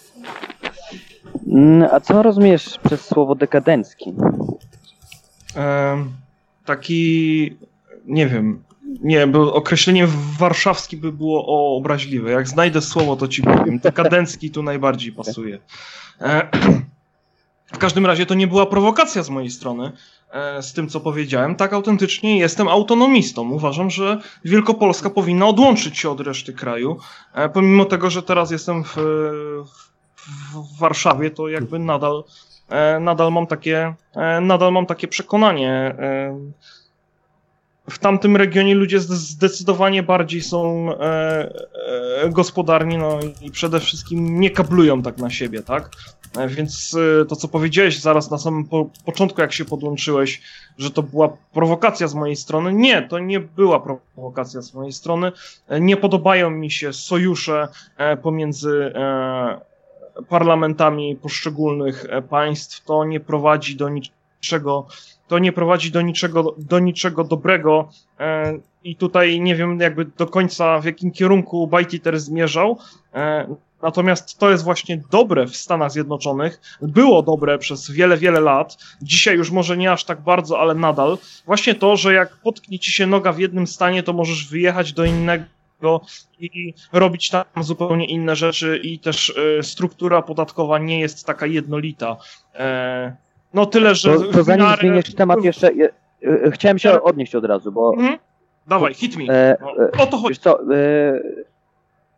A co rozumiesz przez słowo dekadencki? Ehm, taki, nie wiem, nie, bo określenie warszawskie by było obraźliwe. Jak znajdę słowo, to ci powiem. Dekadencki tu najbardziej pasuje. Ehm, w każdym razie to nie była prowokacja z mojej strony e, z tym, co powiedziałem. Tak autentycznie jestem autonomistą. Uważam, że Wielkopolska powinna odłączyć się od reszty kraju. E, pomimo tego, że teraz jestem w, w w Warszawie, to jakby nadal, e, nadal mam takie, e, nadal mam takie przekonanie. E, w tamtym regionie ludzie zdecydowanie bardziej są e, e, gospodarni, no i przede wszystkim nie kablują tak na siebie, tak? E, więc e, to, co powiedziałeś zaraz na samym po początku, jak się podłączyłeś, że to była prowokacja z mojej strony. Nie, to nie była prowokacja z mojej strony. E, nie podobają mi się sojusze e, pomiędzy e, parlamentami poszczególnych państw. To nie prowadzi do niczego, to nie prowadzi do niczego, do niczego dobrego i tutaj nie wiem jakby do końca w jakim kierunku Bajtiter zmierzał, natomiast to jest właśnie dobre w Stanach Zjednoczonych, było dobre przez wiele, wiele lat, dzisiaj już może nie aż tak bardzo, ale nadal, właśnie to, że jak potknie ci się noga w jednym stanie, to możesz wyjechać do innego i robić tam zupełnie inne rzeczy i też y, struktura podatkowa nie jest taka jednolita. E, no tyle, że... To, to zanim miarę... zmienisz temat jeszcze, je, y, chciałem się odnieść od razu, bo... Mhm. Dawaj, hit me. E, no, o to chodzi. Wiesz co, e,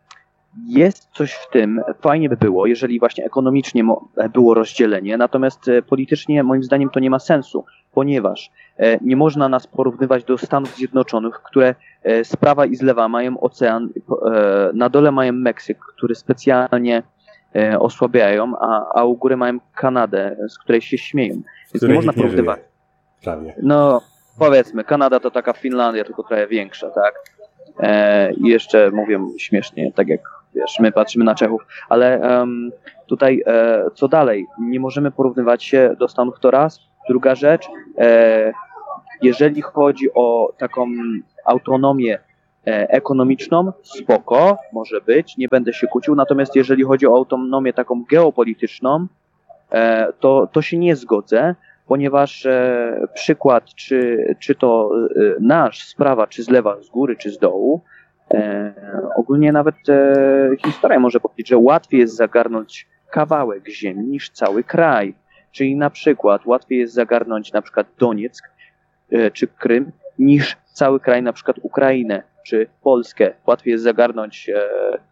jest coś w tym, fajnie by było, jeżeli właśnie ekonomicznie było rozdzielenie, natomiast politycznie moim zdaniem to nie ma sensu, ponieważ nie można nas porównywać do Stanów Zjednoczonych, które z prawa i z lewa mają ocean, na dole mają Meksyk, który specjalnie osłabiają, a, a u góry mają Kanadę, z której się śmieją. Więc nie można porównywać. Prawie. No, powiedzmy, Kanada to taka Finlandia, tylko trochę większa, tak? E, I jeszcze mówię śmiesznie, tak jak wiesz, my patrzymy na Czechów, ale um, tutaj e, co dalej? Nie możemy porównywać się do Stanów, to raz. Druga rzecz, e, jeżeli chodzi o taką autonomię e, ekonomiczną, spoko, może być, nie będę się kłócił, natomiast jeżeli chodzi o autonomię taką geopolityczną, e, to, to się nie zgodzę, ponieważ e, przykład, czy, czy to e, nasz z prawa, czy z lewa, z góry, czy z dołu, e, ogólnie nawet e, historia może powiedzieć, że łatwiej jest zagarnąć kawałek ziemi niż cały kraj. Czyli na przykład łatwiej jest zagarnąć na przykład Donieck e, czy Krym niż cały kraj, na przykład Ukrainę czy Polskę. Łatwiej jest zagarnąć e,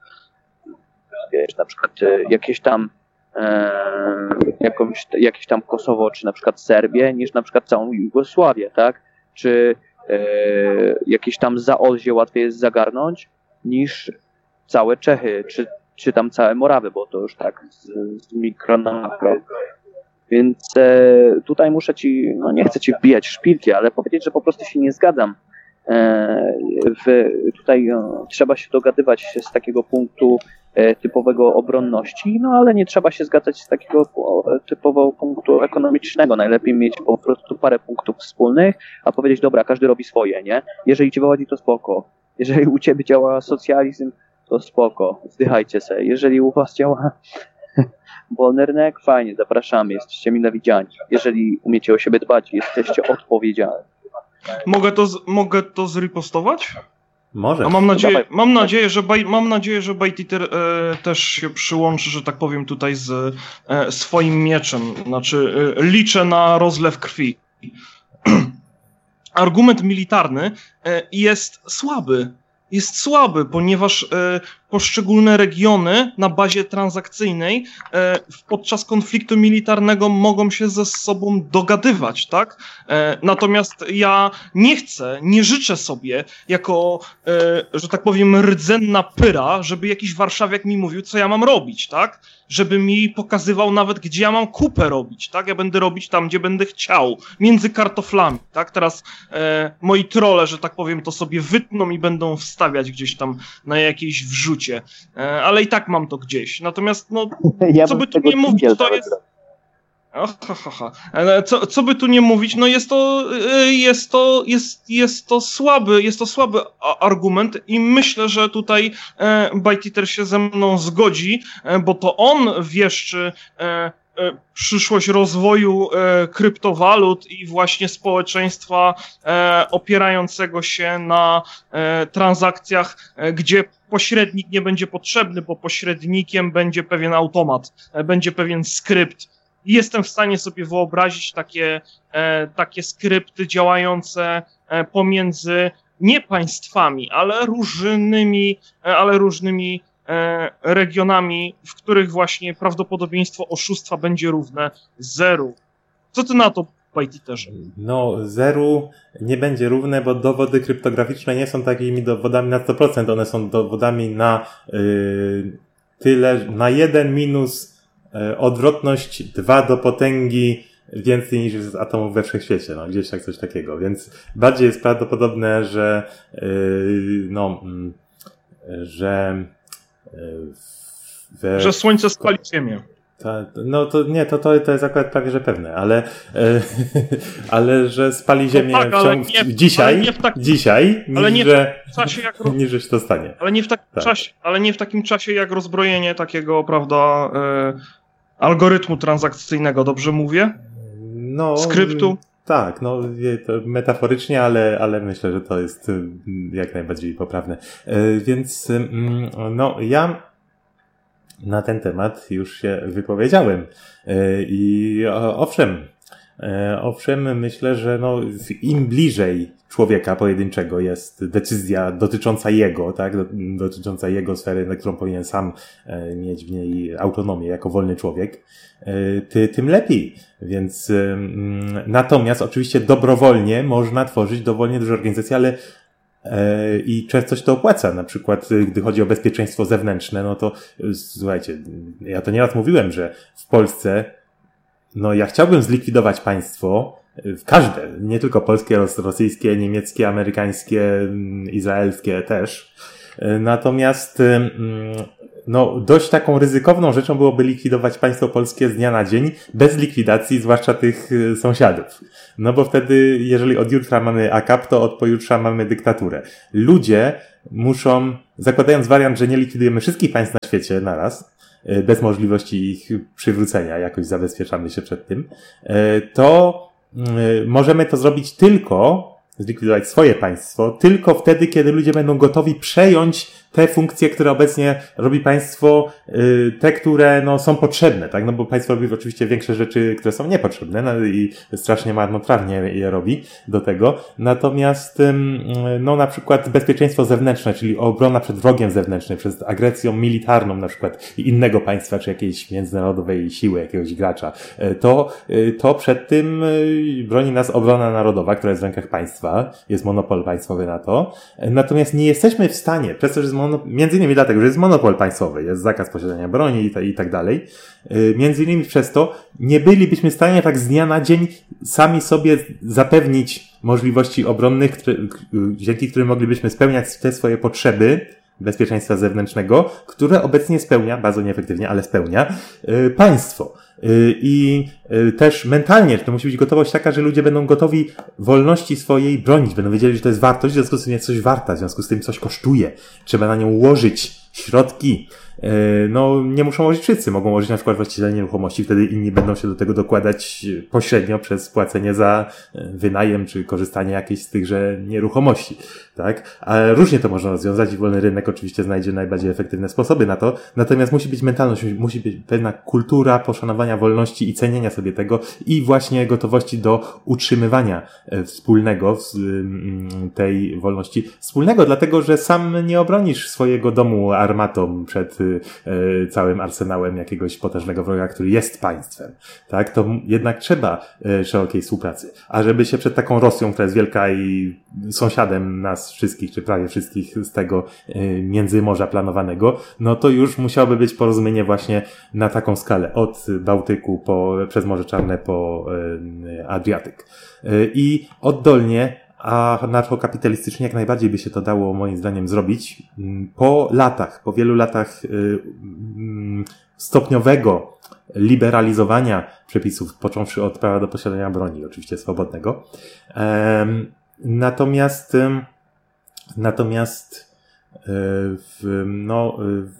wiesz, na przykład e, jakieś tam E, jakąś, jakieś tam Kosowo, czy na przykład Serbię, niż na przykład całą Jugosławię, tak? Czy e, jakieś tam Zaolzie łatwiej jest zagarnąć niż całe Czechy, czy, czy tam całe Morawy, bo to już tak z, z mikro na makro. Więc e, tutaj muszę ci, no nie chcę ci wbijać szpilki, ale powiedzieć, że po prostu się nie zgadzam. E, w, tutaj no, trzeba się dogadywać z takiego punktu typowego obronności, no ale nie trzeba się zgadzać z takiego typowego punktu ekonomicznego. Najlepiej mieć po prostu parę punktów wspólnych, a powiedzieć, dobra, każdy robi swoje, nie? Jeżeli ci wychodzi, to spoko. Jeżeli u ciebie działa socjalizm, to spoko, zdychajcie se. Jeżeli u was działa wolny rynek, fajnie, zapraszamy, jesteście mile widziani. Jeżeli umiecie o siebie dbać, jesteście odpowiedzialni. Mogę to, z, mogę to zripostować? Może. A mam nadzieję, mam nadzieję, że Baj, mam nadzieję, że Bajtiter e, też się przyłączy, że tak powiem, tutaj z e, swoim mieczem. Znaczy, e, liczę na rozlew krwi. Argument militarny e, jest słaby. Jest słaby, ponieważ e, poszczególne regiony na bazie transakcyjnej e, podczas konfliktu militarnego mogą się ze sobą dogadywać, tak? E, natomiast ja nie chcę, nie życzę sobie jako, e, że tak powiem, rdzenna pyra, żeby jakiś warszawiak mi mówił, co ja mam robić, tak? Żeby mi pokazywał nawet, gdzie ja mam kupę robić, tak? Ja będę robić tam, gdzie będę chciał, między kartoflami, tak? Teraz e, moi trolle, że tak powiem, to sobie wytną i będą wstawiać gdzieś tam na jakiejś wrzucie, e, ale i tak mam to gdzieś. Natomiast, no, ja co by tu nie mówić, to jest... Och, ha, ha, ha. Ale co, co by tu nie mówić, no jest to, jest to, jest, jest to słaby, jest to słaby argument i myślę, że tutaj e, Bajtiter się ze mną zgodzi, e, bo to on wieszczy e, e, przyszłość rozwoju e, kryptowalut i właśnie społeczeństwa e, opierającego się na e, transakcjach, e, gdzie pośrednik nie będzie potrzebny, bo pośrednikiem będzie pewien automat, e, będzie pewien skrypt. I jestem w stanie sobie wyobrazić takie, e, takie skrypty działające e, pomiędzy nie państwami, ale różnymi, e, ale różnymi e, regionami, w których właśnie prawdopodobieństwo oszustwa będzie równe zeru. Co ty na to, Bajtiterze? No, zeru nie będzie równe, bo dowody kryptograficzne nie są takimi dowodami na sto procent. One są dowodami na yy, tyle, na jeden minus odwrotność dwa do potęgi więcej niż jest atomów we wszechświecie, no gdzieś tak coś takiego, więc bardziej jest prawdopodobne, że yy, no, yy, że yy, we, że Słońce spali Ziemię. Ta, no to nie, to, to, to jest akurat prawie, że pewne, ale yy, ale że spali Ziemię no tak, ale w, nie, dzisiaj, ale nie w tak, dzisiaj, niż, ale nie że, w czasie jak niż że się to stanie. Ale nie w takim tak. czasie, ale nie w takim czasie jak rozbrojenie takiego, prawda, yy, algorytmu transakcyjnego, dobrze mówię? No, skryptu. Tak, no to metaforycznie, ale, ale myślę, że to jest jak najbardziej poprawne. Więc no ja na ten temat już się wypowiedziałem i owszem, Owszem, myślę, że no, im bliżej człowieka pojedynczego jest decyzja dotycząca jego, tak, dotycząca jego sfery, na którą powinien sam mieć w niej autonomię jako wolny człowiek, ty, tym lepiej. Więc natomiast oczywiście dobrowolnie można tworzyć dowolnie duże organizacje, ale i często się to opłaca. Na przykład, gdy chodzi o bezpieczeństwo zewnętrzne, no to słuchajcie, ja to nieraz mówiłem, że w Polsce no ja chciałbym zlikwidować państwo, każde, nie tylko polskie, rosyjskie, niemieckie, amerykańskie, izraelskie też. Natomiast no dość taką ryzykowną rzeczą byłoby likwidować państwo polskie z dnia na dzień, bez likwidacji, zwłaszcza tych sąsiadów. No bo wtedy, jeżeli od jutra mamy A K A P, to od pojutrza mamy dyktaturę. Ludzie muszą, zakładając wariant, że nie likwidujemy wszystkich państw na świecie naraz, bez możliwości ich przywrócenia, jakoś zabezpieczamy się przed tym, to możemy to zrobić tylko, zlikwidować swoje państwo, tylko wtedy, kiedy ludzie będą gotowi przejąć te funkcje, które obecnie robi państwo, te, które no, są potrzebne, tak? No bo państwo robi oczywiście większe rzeczy, które są niepotrzebne, no i strasznie marnotrawnie je robi do tego. Natomiast, no na przykład bezpieczeństwo zewnętrzne, czyli obrona przed wrogiem zewnętrznym, przed agresją militarną na przykład innego państwa, czy jakiejś międzynarodowej siły, jakiegoś gracza, to, to przed tym broni nas obrona narodowa, która jest w rękach państwa, jest monopol państwowy na to. Natomiast nie jesteśmy w stanie, przez to, że jest Mono, między innymi dlatego, że jest monopol państwowy, jest zakaz posiadania broni i, ta, i tak dalej. Między innymi przez to nie bylibyśmy w stanie tak z dnia na dzień sami sobie zapewnić możliwości obronnych, które, dzięki którym moglibyśmy spełniać te swoje potrzeby bezpieczeństwa zewnętrznego, które obecnie spełnia, bardzo nieefektywnie, ale spełnia yy, państwo. Yy, I yy, też mentalnie to musi być gotowość taka, że ludzie będą gotowi wolności swojej bronić, będą wiedzieli, że to jest wartość, w związku z tym jest coś warta, w związku z tym coś kosztuje. Trzeba na nią łożyć środki. No, nie muszą łożyć wszyscy, mogą łożyć na przykład właściciele nieruchomości, wtedy inni będą się do tego dokładać pośrednio przez płacenie za wynajem, czy korzystanie jakieś z tychże nieruchomości, tak? Ale różnie to można rozwiązać i wolny rynek oczywiście znajdzie najbardziej efektywne sposoby na to, natomiast musi być mentalność, musi być pewna kultura poszanowania wolności i cenienia sobie tego i właśnie gotowości do utrzymywania wspólnego tej wolności. Wspólnego dlatego, że sam nie obronisz swojego domu armatą przed całym arsenałem jakiegoś potężnego wroga, który jest państwem, tak, to jednak trzeba szerokiej współpracy. A żeby się przed taką Rosją, która jest wielka i sąsiadem nas wszystkich, czy prawie wszystkich z tego międzymorza planowanego, no to już musiałoby być porozumienie właśnie na taką skalę, od Bałtyku po, przez Morze Czarne po Adriatyk. I oddolnie a anarchokapitalistycznie jak najbardziej by się to dało moim zdaniem zrobić po latach, po wielu latach stopniowego liberalizowania przepisów, począwszy od prawa do posiadania broni, oczywiście swobodnego. Natomiast natomiast no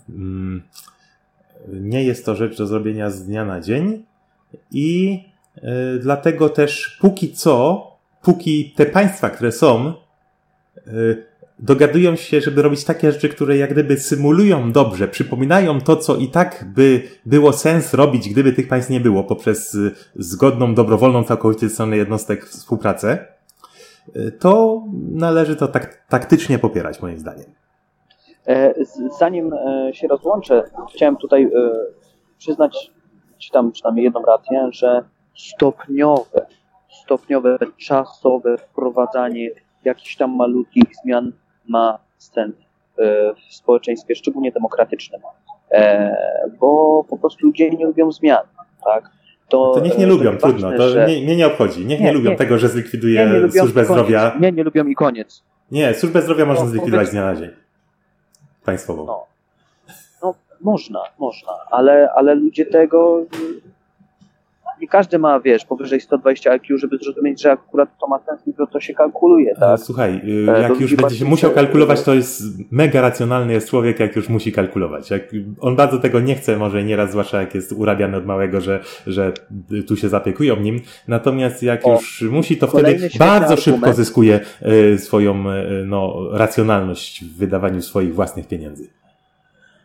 nie jest to rzecz do zrobienia z dnia na dzień i dlatego też póki co Póki te państwa, które są, yy, dogadują się, żeby robić takie rzeczy, które jak gdyby symulują dobrze, przypominają to, co i tak by było sens robić, gdyby tych państw nie było, poprzez y, zgodną, dobrowolną, całkowicie stronę jednostek współpracę, y, to należy to tak, taktycznie popierać, moim zdaniem. Zanim się rozłączę, chciałem tutaj y, przyznać Ci tam przynajmniej jedną rację, że stopniowe stopniowe, czasowe wprowadzanie jakichś tam malutkich zmian ma sens w społeczeństwie, szczególnie demokratycznym. Bo po prostu ludzie nie lubią zmian, tak? To, to niech nie lubią, ważne, trudno, to że... mnie, mnie nie obchodzi. Niech nie, nie lubią nie, tego, że zlikwiduje nie, nie służbę zdrowia. Nie, nie lubią i koniec. Nie, służbę zdrowia można no, zlikwidować z dnia na dzień. Państwową. No, no można, można, ale, ale ludzie tego... Nie każdy ma, wiesz, powyżej sto dwadzieścia I Q, żeby zrozumieć, że akurat to ma sens, tylko to się kalkuluje, tak? Słuchaj, jak już będzie się musiał kalkulować, to jest mega racjonalny jest człowiek, jak już musi kalkulować. Jak on bardzo tego nie chce, może nieraz, zwłaszcza jak jest urabiany od małego, że, że tu się zapiekują nim. Natomiast jak o, już musi, to wtedy bardzo szybko argument. zyskuje swoją no, racjonalność w wydawaniu swoich własnych pieniędzy.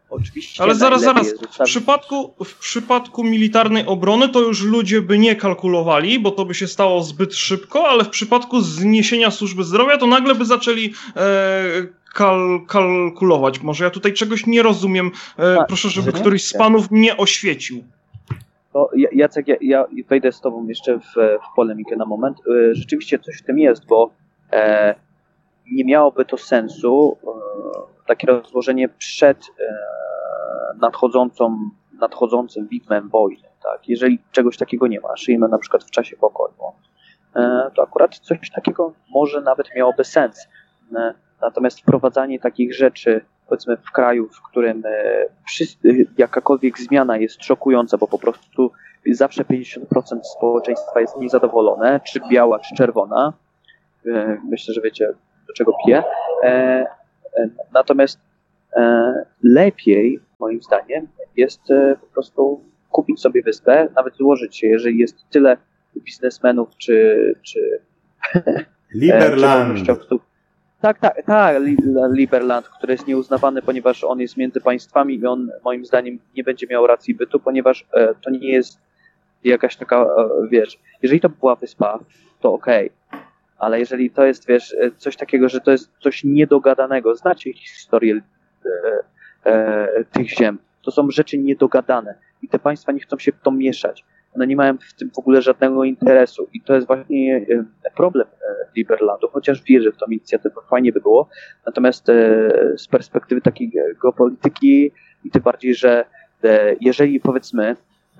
Oczywiście. Ale zaraz, zaraz. Jest w przypadku, w przypadku militarnej obrony to już ludzie by nie kalkulowali, bo to by się stało zbyt szybko, ale w przypadku zniesienia służby zdrowia to nagle by zaczęli e, kal, kalkulować. Może ja tutaj czegoś nie rozumiem. E, A, proszę, żeby nie? któryś z panów mnie oświecił. To Jacek, ja, ja wejdę z tobą jeszcze w, w polemikę na moment. Rzeczywiście coś w tym jest, bo e, nie miałoby to sensu e, takie rozłożenie przed e, nadchodzącą, nadchodzącym widmem wojny. Tak? Jeżeli czegoś takiego nie ma, żyjemy na przykład w czasie pokoju, e, to akurat coś takiego może nawet miałoby sens. E, natomiast wprowadzanie takich rzeczy, powiedzmy, w kraju, w którym e, przy, jakakolwiek zmiana jest szokująca, bo po prostu zawsze pięćdziesiąt procent społeczeństwa jest niezadowolone, czy biała, czy czerwona. E, myślę, że wiecie, do czego piję. E, e, natomiast e, lepiej, moim zdaniem, jest e, po prostu kupić sobie wyspę, nawet złożyć się, jeżeli jest tyle biznesmenów, czy... czy Liberland. E, Tak, tak, tak, Liberland, który jest nieuznawany, ponieważ on jest między państwami i on moim zdaniem nie będzie miał racji bytu, ponieważ e, to nie jest jakaś taka, e, wiesz, jeżeli to była wyspa, to okej, okay. Ale jeżeli to jest, wiesz, coś takiego, że to jest coś niedogadanego, znacie historię e, e, tych ziem, to są rzeczy niedogadane i te państwa nie chcą się w to mieszać. One nie mają w tym w ogóle żadnego interesu i to jest właśnie problem Liberlandu, chociaż wierzę w tą inicjatywę, fajnie by było. Natomiast z perspektywy takiej geopolityki i tym bardziej, że jeżeli powiedzmy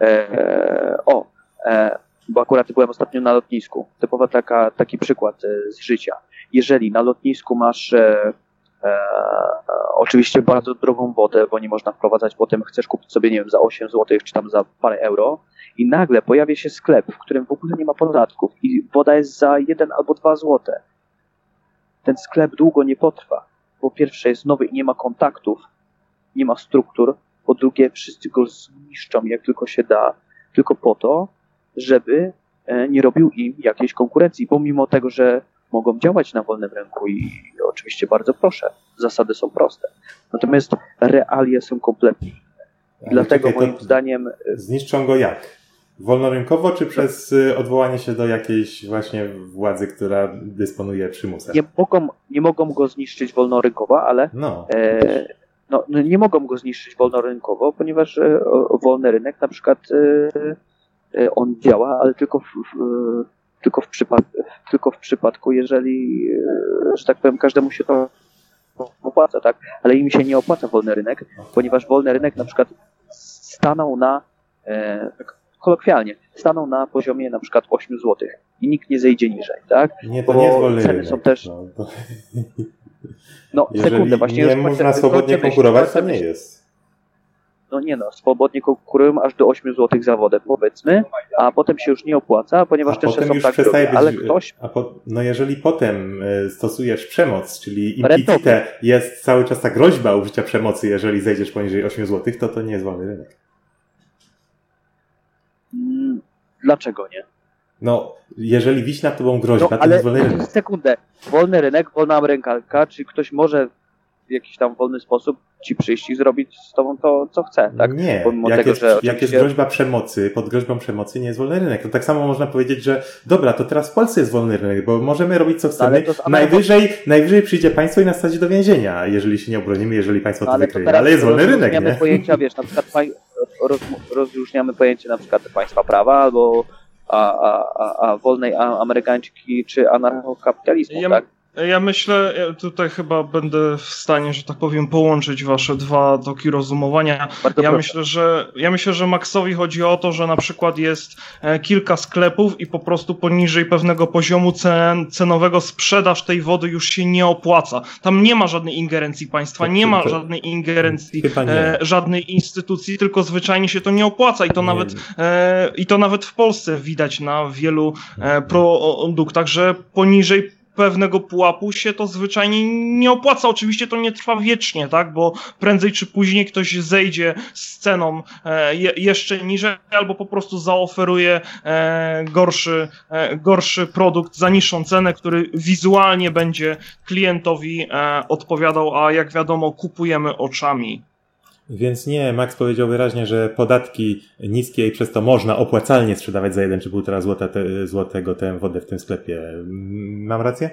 o, bo akurat byłem ostatnio na lotnisku, typowa taka, taki przykład z życia. Jeżeli na lotnisku masz E, e, oczywiście bardzo drogą wodę, bo nie można wprowadzać, potem chcesz kupić sobie, nie wiem, za osiem złotych, czy tam za parę euro i nagle pojawia się sklep, w którym w ogóle nie ma podatków i woda jest za jeden albo dwa złote. Ten sklep długo nie potrwa. Po pierwsze jest nowy i nie ma kontaktów, nie ma struktur, po drugie wszyscy go zniszczą jak tylko się da, tylko po to, żeby e, nie robił im jakiejś konkurencji, pomimo tego, że mogą działać na wolnym rynku i oczywiście bardzo proszę, zasady są proste. Natomiast realia są kompletnie inne. Dlatego czekaj, moim zdaniem... Zniszczą go jak? Wolnorynkowo, czy przez odwołanie się do jakiejś właśnie władzy, która dysponuje przymusem? Nie mogą, nie mogą go zniszczyć wolnorynkowo, ale no. E, no, nie mogą go zniszczyć wolnorynkowo, ponieważ e, wolny rynek na przykład e, e, on działa, ale tylko w, w Tylko w, przypad- tylko w przypadku, jeżeli, że tak powiem, każdemu się to opłaca, tak? Ale im się nie opłaca wolny rynek, ponieważ wolny rynek na przykład stanął na, e, kolokwialnie, stanął na poziomie na przykład osiem złotych i nikt nie zejdzie niżej, tak? Nie, to bo nie jest wolny ceny rynek. są też... No, to... no sekundę, właśnie nie już można swobodnie konkurować, to nie myśl. jest. No nie no, swobodnie konkurują aż do osiem złotych za wodę, powiedzmy, a potem się już nie opłaca, ponieważ też są tak drogie, ale ktoś... A po, no jeżeli potem y, stosujesz przemoc, czyli implicite jest cały czas ta groźba użycia przemocy, jeżeli zejdziesz poniżej osiem złotych, to to nie jest wolny rynek. Hmm, dlaczego nie? No, jeżeli wisi nad tobą groźba, no, to nie jest wolny rynek. Sekundę, wolny rynek, wolna amerykanka, czy ktoś może w jakiś tam wolny sposób ci przyjść i zrobić z tobą to, co chce, tak? Nie, Pomimo jak, tego, jest, że jak oczywiście... jest groźba przemocy, pod groźbą przemocy nie jest wolny rynek. To tak samo można powiedzieć, że dobra, to teraz w Polsce jest wolny rynek, bo możemy robić co chcemy. No, najwyżej, najwyżej przyjdzie państwo i nas wsadzi do więzienia, jeżeli się nie obronimy, jeżeli państwo no, to ale wykryje. Ale jest wolny rynek, nie? Pojęcia, wiesz, na przykład roz, rozróżniamy pojęcie na przykład państwa prawa albo a, a, a, a wolnej amerykańczyki czy anarchokapitalizmu, ja, tak? Ja myślę, ja tutaj chyba będę w stanie, że tak powiem, połączyć wasze dwa toki rozumowania. Bardzo ja proszę. myślę, że ja myślę, że Maxowi chodzi o to, że na przykład jest kilka sklepów i po prostu poniżej pewnego poziomu cen, cenowego sprzedaż tej wody już się nie opłaca. Tam nie ma żadnej ingerencji państwa, nie ma żadnej ingerencji e, żadnej instytucji, tylko zwyczajnie się to nie opłaca i to nie. nawet e, i to nawet w Polsce widać na wielu e, produktach, że poniżej pewnego pułapu się to zwyczajnie nie opłaca. Oczywiście to nie trwa wiecznie, tak, bo prędzej czy później ktoś zejdzie z ceną e, je, jeszcze niżej albo po prostu zaoferuje e, gorszy, e, gorszy produkt za niższą cenę, który wizualnie będzie klientowi e, odpowiadał, a jak wiadomo kupujemy oczami. Więc nie, Max powiedział wyraźnie, że podatki niskie i przez to można opłacalnie sprzedawać za jeden czy półtora złota te, złotego tę wodę w tym sklepie. Mam rację?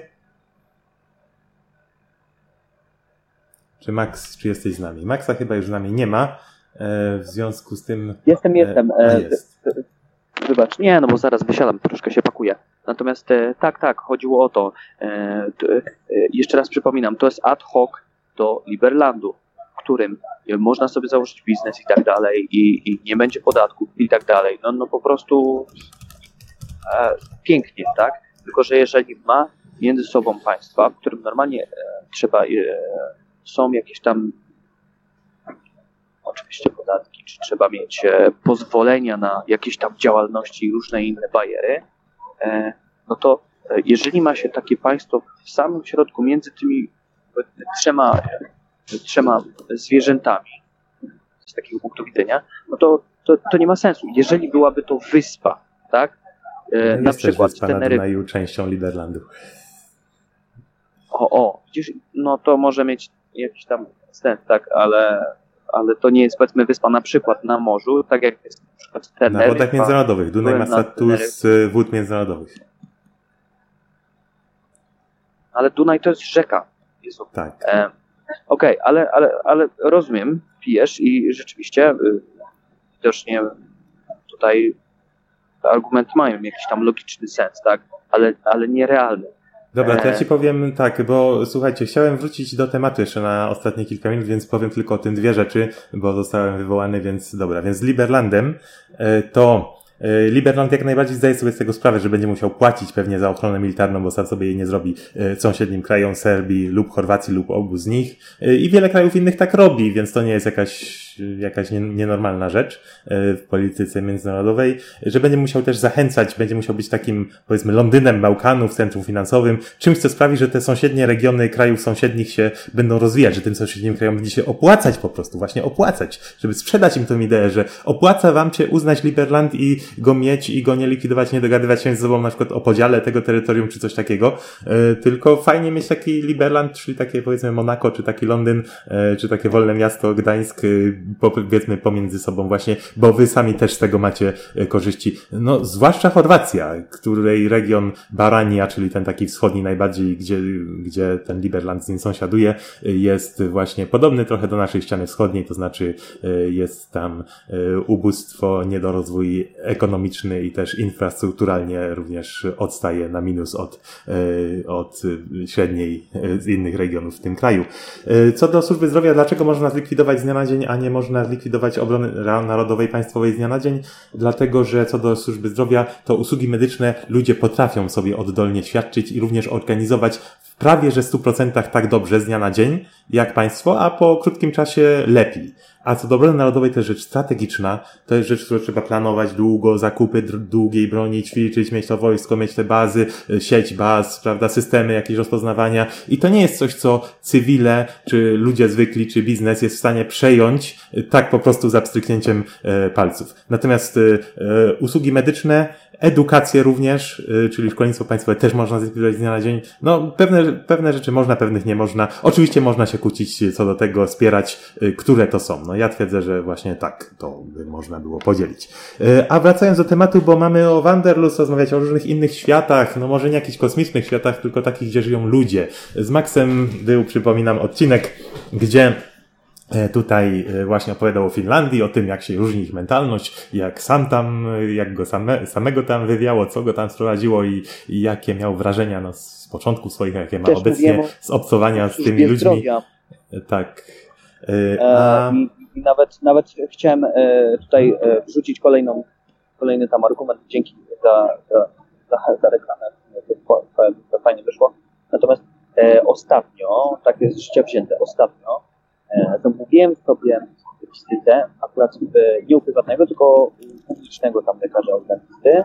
Czy Max, czy jesteś z nami? Maxa chyba już z nami nie ma, w związku z tym... Jestem, jestem. E, jest. Wybacz, nie, no bo zaraz wysiadam, troszkę się pakuję. Natomiast e, tak, tak, chodziło o to. E, to e, jeszcze raz przypominam, to jest ad hoc do Liberlandu, w którym można sobie założyć biznes i tak dalej, i, i nie będzie podatków i tak dalej. No, no po prostu e, pięknie, tak? Tylko że jeżeli ma między sobą państwa, w którym normalnie e, trzeba, e, są jakieś tam oczywiście podatki, czy trzeba mieć e, pozwolenia na jakieś tam działalności i różne inne bajery, e, no to e, jeżeli ma się takie państwo w samym środku między tymi e, trzema, e, trzema zwierzętami, z takiego punktu widzenia, no to, to, to nie ma sensu. Jeżeli byłaby to wyspa, tak? E, na przykład wyspa na Dunaju częścią Liberlandu. O, o, widzisz, no to może mieć jakiś tam sens, tak, ale ale to nie jest, powiedzmy, wyspa na przykład na morzu, tak jak jest na przykład Teneryfa. Na wodach międzynarodowych. Dunaj ma status wód międzynarodowych. Ale Dunaj to jest rzeka. Jezu. Tak. E, Okej, okay, ale, ale, ale rozumiem, pijesz i rzeczywiście y, widocznie tutaj te argumenty mają jakiś tam logiczny sens, tak, ale, ale nierealny. Dobra, to ja ci powiem tak, bo słuchajcie, chciałem wrócić do tematu jeszcze na ostatnie kilka minut, więc powiem tylko o tym dwie rzeczy, bo zostałem wywołany, więc dobra. Więc z Liberlandem to Liberland jak najbardziej zdaje sobie z tego sprawę, że będzie musiał płacić pewnie za ochronę militarną, bo sam sobie jej nie zrobi sąsiednim krajom Serbii lub Chorwacji lub obu z nich. I wiele krajów innych tak robi, więc to nie jest jakaś jakaś nienormalna rzecz w polityce międzynarodowej, że będzie musiał też zachęcać, będzie musiał być takim, powiedzmy, Londynem Bałkanów, centrum finansowym, czymś, co sprawi, że te sąsiednie regiony krajów sąsiednich się będą rozwijać, że tym sąsiednim krajom będzie się opłacać po prostu, właśnie opłacać, żeby sprzedać im tę ideę, że opłaca wam się uznać Liberland i go mieć i go nie likwidować, nie dogadywać się z sobą na przykład o podziale tego terytorium czy coś takiego, tylko fajnie mieć taki Liberland, czyli takie, powiedzmy, Monako, czy taki Londyn, czy takie wolne miasto Gdańsk, powiedzmy pomiędzy sobą właśnie, bo wy sami też z tego macie korzyści. No, zwłaszcza Chorwacja, której region Barania, czyli ten taki wschodni najbardziej, gdzie, gdzie ten Liberland z nim sąsiaduje, jest właśnie podobny trochę do naszej ściany wschodniej, to znaczy jest tam ubóstwo, niedorozwój ekonomiczny i też infrastrukturalnie również odstaje na minus od, od średniej z innych regionów w tym kraju. Co do służby zdrowia, dlaczego można zlikwidować z dnia na dzień, a nie można zlikwidować obrony narodowej państwowej z dnia na dzień? Dlatego, że co do służby zdrowia, to usługi medyczne ludzie potrafią sobie oddolnie świadczyć i również organizować w prawie że stu procentach tak dobrze z dnia na dzień, jak państwo, a po krótkim czasie lepiej. A co do obrony narodowej to jest rzecz strategiczna, to jest rzecz, którą trzeba planować długo, zakupy długiej broni, ćwiczyć, mieć to wojsko, mieć te bazy, sieć baz, prawda, systemy jakieś rozpoznawania i to nie jest coś, co cywile, czy ludzie zwykli, czy biznes jest w stanie przejąć tak po prostu za pstryknięciem palców. Natomiast usługi medyczne, edukację również, czyli szkolnictwo państwowe też można zlikwidować z dnia na dzień. No, pewne, pewne rzeczy można, pewnych nie można. Oczywiście można się kłócić co do tego, wspierać, które to są. No, ja twierdzę, że właśnie tak to by można było podzielić. A wracając do tematu, bo mamy o Wanderlust rozmawiać, o różnych innych światach, no może nie jakichś kosmicznych światach, tylko takich, gdzie żyją ludzie. Z Maxem był, przypominam, odcinek, gdzie tutaj właśnie opowiadał o Finlandii, o tym, jak się różni ich mentalność, jak sam tam, jak go same, samego tam wywiało, co go tam sprowadziło i, i jakie miał wrażenia no, z początku swoich, jakie ma Też obecnie z obcowania z tymi ludźmi. Zdrowia. Tak. A... I, I nawet, nawet chciałem tutaj wrzucić kolejną, kolejny tam argument. Dzięki za, za, za, za reklamę. To, to fajnie wyszło. Natomiast e, ostatnio, tak jest z życia wzięte, ostatnio to mówiłem sobie wizytę, akurat nie u prywatnego, tylko publicznego tam lekarza organizmy.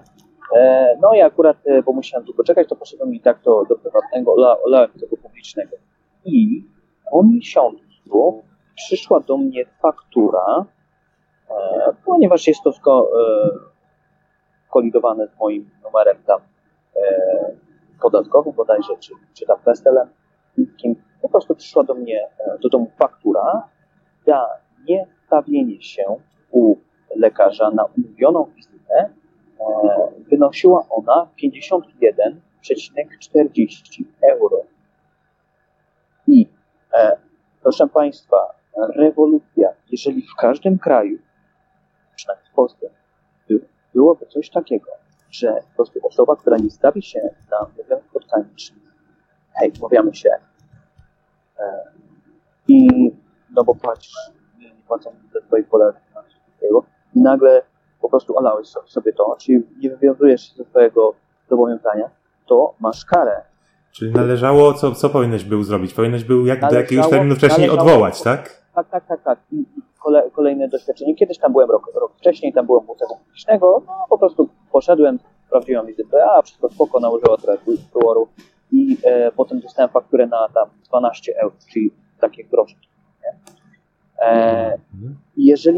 No i akurat, bo musiałem długo czekać, to poszedłem i tak to do prywatnego, olałem tego publicznego. I po miesiącu przyszła do mnie faktura, ponieważ jest to skolidowane z moim numerem tam podatkowym bodajże, czy, czy tam pestelem. Po prostu przyszła do mnie do domu faktura za ustawienie się u lekarza na umówioną wizytę e, wynosiła ona pięćdziesiąt jeden przecinek czterdzieści euro. I e, proszę Państwa, rewolucja, jeżeli w każdym kraju, przynajmniej w Polsce, by, byłoby coś takiego, że po prostu osoba, która nie stawi się na umówionym spotkaniu, czyli hej, umawiamy się e, i no bo płacimy, nie, nie płacą ze swoich podatków, i nagle po prostu olałeś sobie to, czyli nie wywiązujesz się ze swojego zobowiązania, to masz karę. Czyli należało, co, co powinieneś był zrobić? Powinieneś był jak, należało, do jakiegoś terminu wcześniej należało, odwołać, tak? Tak, tak, tak, tak. I kole, kolejne doświadczenie. Kiedyś tam byłem rok, rok wcześniej, tam byłem u tego publicznego, no po prostu poszedłem, sprawdziłem wizytę, a wszystko spoko, nałożyła trochę fluoru i e, potem dostałem fakturę na tam dwanaście euro, czyli takie grosze. E, jeżeli